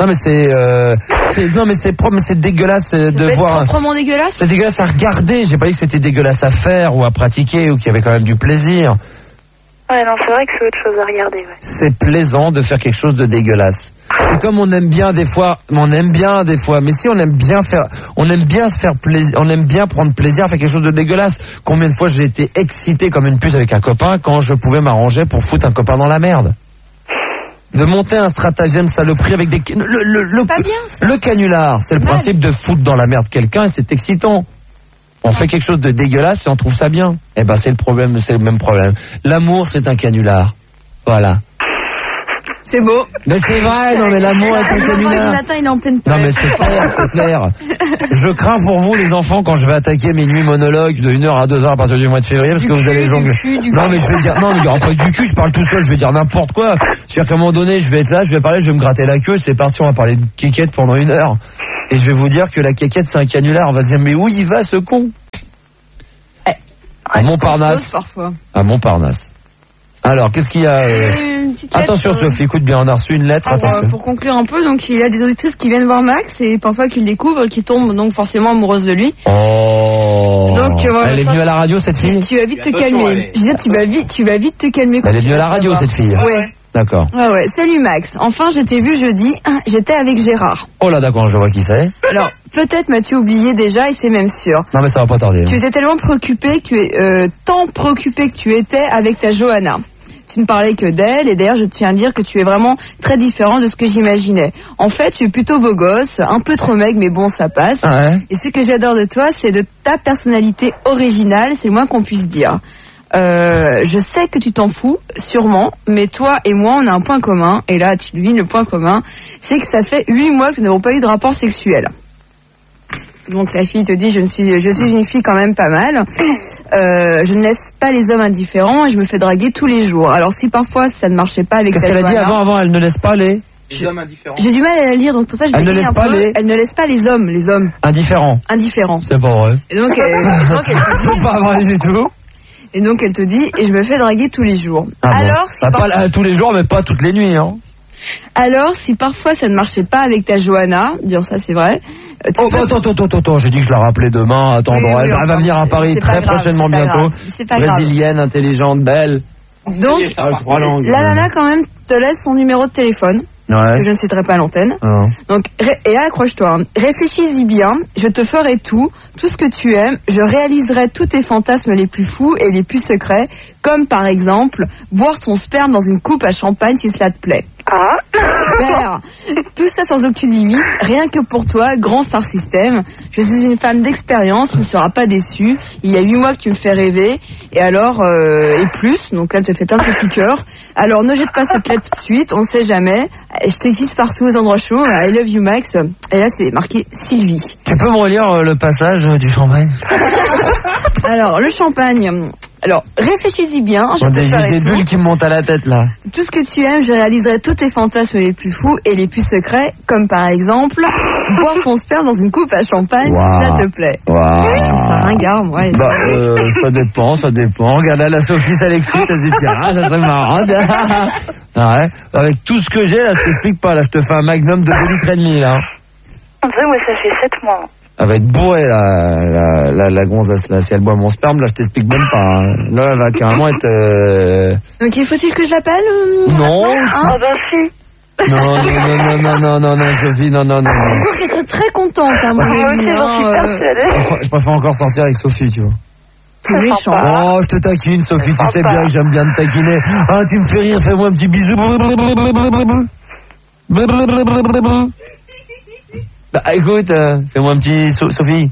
Non mais c'est dégueulasse de voir. C'est proprement dégueulasse. C'est dégueulasse à regarder. J'ai pas dit que c'était dégueulasse à faire ou à pratiquer ou qu'il y avait quand même du plaisir. Ouais, non, c'est vrai que c'est autre chose à regarder. Ouais. C'est plaisant de faire quelque chose de dégueulasse. C'est comme on aime bien des fois, mais si on aime bien se faire plaisir, on aime bien prendre plaisir à faire quelque chose de dégueulasse. Combien de fois j'ai été excité comme une puce avec un copain quand je pouvais m'arranger pour foutre un copain dans la merde. De monter un stratagème saloperie avec des... Le canular, c'est le principe de foutre dans la merde quelqu'un et c'est excitant. On fait quelque chose de dégueulasse et on trouve ça bien. Eh ben c'est le même problème. L'amour c'est un canular. Voilà. C'est beau. Mais c'est vrai, non mais l'amour est un canular. Matin, il est en pleine non mais c'est clair. Je crains pour vous les enfants quand je vais attaquer mes nuits monologues de 1h à 2h à partir du mois de février parce que vous allez jongler. Non mais je vais dire, non mais il n'y aura pas du cul, je parle tout seul, je vais dire n'importe quoi. C'est-à-dire qu'à un moment donné, je vais être là, je vais parler, je vais me gratter la queue, c'est parti, on va parler de kékette pendant 1 heure. Et je vais vous dire que la kékette c'est un canular, on va se dire mais où il va ce con? À Montparnasse. À Montparnasse. Alors, qu'est-ce qu'il y a Attention Sophie, écoute bien, on a reçu une lettre, attention. Pour conclure un peu, donc il y a des auditrices qui viennent voir Max et parfois qu'ils le découvrent, qui tombent donc forcément amoureuses de lui. Oh. Donc, elle est venue à la radio cette fille. Tu vas vite te calmer. Je disais, tu vas vite te calmer. Elle est venue à la radio cette fille. Ouais. D'accord. Ouais. Salut Max. Enfin, je t'ai vu jeudi. J'étais avec Gérard. Oh là, d'accord, je vois qui c'est. Alors, peut-être m'as-tu oublié déjà et c'est même sûr. Non mais ça va pas tarder. Tu étais tellement préoccupé tant préoccupé que tu étais avec ta Johanna. Tu ne parlais que d'elle et d'ailleurs je tiens à dire que tu es vraiment très différent de ce que j'imaginais. En fait, tu es plutôt beau gosse, un peu trop maigre mais bon ça passe. Ouais. Et ce que j'adore de toi, c'est de ta personnalité originale, c'est le moins qu'on puisse dire. Je sais que tu t'en fous, sûrement, mais toi et moi, on a un point commun, et là, tu devines le point commun, c'est que ça fait 8 mois que nous n'avons pas eu de rapport sexuel. Donc la fille te dit, je suis une fille quand même pas mal. Je ne laisse pas les hommes indifférents et je me fais draguer tous les jours. Alors si parfois ça ne marchait pas avec ta Johanna... Qu'est-ce qu'elle a dit avant, elle ne laisse pas les hommes indifférents. J'ai du mal à la lire, donc pour ça je vais lire un peu. Elle ne laisse pas les hommes indifférents. C'est pas vrai. Et donc elle te dit... pas vrai du tout. Et donc elle te dit, et je me fais draguer tous les jours. Alors, si pas tous les jours, mais pas toutes les nuits, hein. Alors, si parfois ça ne marchait pas avec ta Johanna, dire ça c'est vrai. Attends, j'ai dit que je la rappelais demain. Attends, elle va venir à Paris très prochainement bientôt. C'est pas grave. Brésilienne, intelligente, belle. Donc, la nana quand même te laisse son numéro de téléphone. Ouais. Que je ne citerai pas à l'antenne. Donc, et là, accroche-toi. Réfléchis-y bien. Je te ferai tout ce que tu aimes. Je réaliserai tous tes fantasmes les plus fous et les plus secrets, comme par exemple boire ton sperme dans une coupe à champagne si cela te plaît. Ah. Super. Tout ça sans aucune limite, rien que pour toi, grand star system. Je suis une femme d'expérience, tu ne seras pas déçue. Il y a 8 mois que tu me fais rêver. Et alors, et plus, donc là, elle te fait plein de petits cœurs. Alors, ne jette pas cette lettre tout de suite, on ne sait jamais. Je t'existe partout aux endroits chauds. I love you, Max. Et là, c'est marqué Sylvie. Tu peux me relire le passage du champagne? Alors, le champagne... Alors, réfléchis-y bien. Des bulles qui me montent à la tête, là. Tout ce que tu aimes, je réaliserai tous tes fantasmes les plus fous et les plus secrets, comme par exemple, boire ton sperme dans une coupe à champagne, si ça te plaît. Je trouve ça ringard, moi. Ça dépend. Regarde là, la Sophie, ça l'excite, elle se dit, tiens, ça serait marrant. Ouais. Avec tout ce que j'ai, là, je t'explique pas, là, je te fais un magnum de 2,5 litres, là. En vrai, moi, ça fait 7 mois. Elle va être bourrée, la gonzasse, là. Si elle boit mon sperme, là, je t'explique même pas. Hein. Là, elle va carrément être... Donc, il faut-il que je l'appelle Non. Ah bah si. Non, Sophie, non. Je trouve qu'elle serait très contente, hein, moi. Je préfère encore sortir avec Sophie, tu vois. C'est méchant. Oh, je te taquine, Sophie, tu sais bien que j'aime bien te taquiner. Ah, tu me fais rire, fais-moi un petit bisou. Bah écoute, fais-moi un petit Sophie.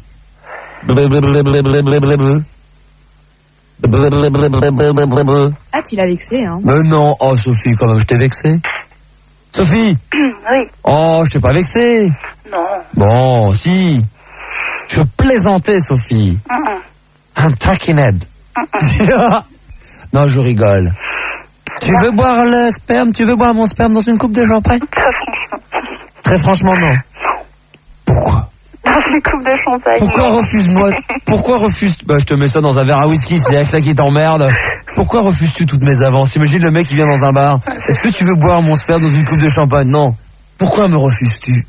Ah, tu l'as vexé, hein. Mais non, oh Sophie, quand même, je t'ai vexé. Sophie. Oui. Oh, je t'ai pas vexé. Non. Bon, si. Je plaisantais, Sophie. Un taquinade. Non, je rigole. Tu veux boire le sperme? Tu veux boire mon sperme dans une coupe de champagne? Très franchement, non. Pourquoi? Dans une coupe de champagne. Pourquoi refuses... Bah, je te mets ça dans un verre à whisky, c'est avec ça qui t'emmerde. Pourquoi refuses-tu toutes mes avances? Imagine le mec qui vient dans un bar. Est-ce que tu veux boire mon sperme dans une coupe de champagne? Non. Pourquoi me refuses-tu?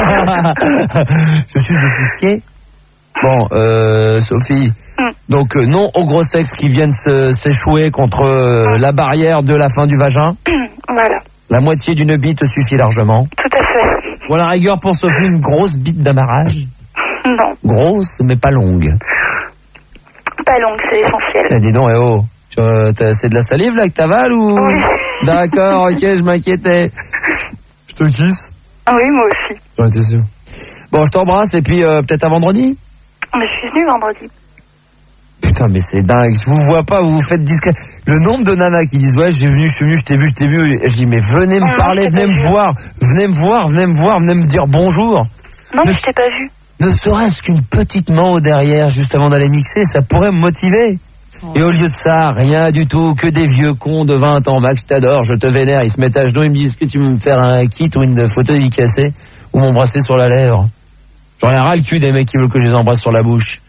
Je suis offusqué. Bon, Sophie. Donc non au gros sexe qui viennent s'échouer contre la barrière de la fin du vagin. Voilà. La moitié d'une bite suffit largement. Tout à fait. Ou à la rigueur pour Sophie, une grosse bite d'amarrage. Non. Grosse mais pas longue. Pas longue, c'est l'essentiel. Eh, dis donc, c'est de la salive là que t'avales ou? Oui. D'accord, ok, je m'inquiétais. Je te kiss. Oui, moi aussi. J'en étais sûr. Bon, je t'embrasse et puis peut-être à vendredi. Mais je suis venue vendredi. Putain, mais c'est dingue. Je vous vois pas, vous vous faites discret. Le nombre de nanas qui disent ouais, je suis venu, je t'ai vu. Et je dis mais venez me parler, venez me voir, venez me dire bonjour. Non, mais je t'ai pas vu. Ne serait-ce qu'une petite main au derrière juste avant d'aller mixer, ça pourrait me motiver. Et au lieu de ça, rien du tout, que des vieux cons de 20 ans. Max, je t'adore, je te vénère. Ils se mettent à genoux, ils me disent, est-ce que tu veux me faire un kit ou une photo dédicacée ou m'embrasser sur la lèvre? J'en ai ras le cul des mecs qui veulent que je les embrasse sur la bouche.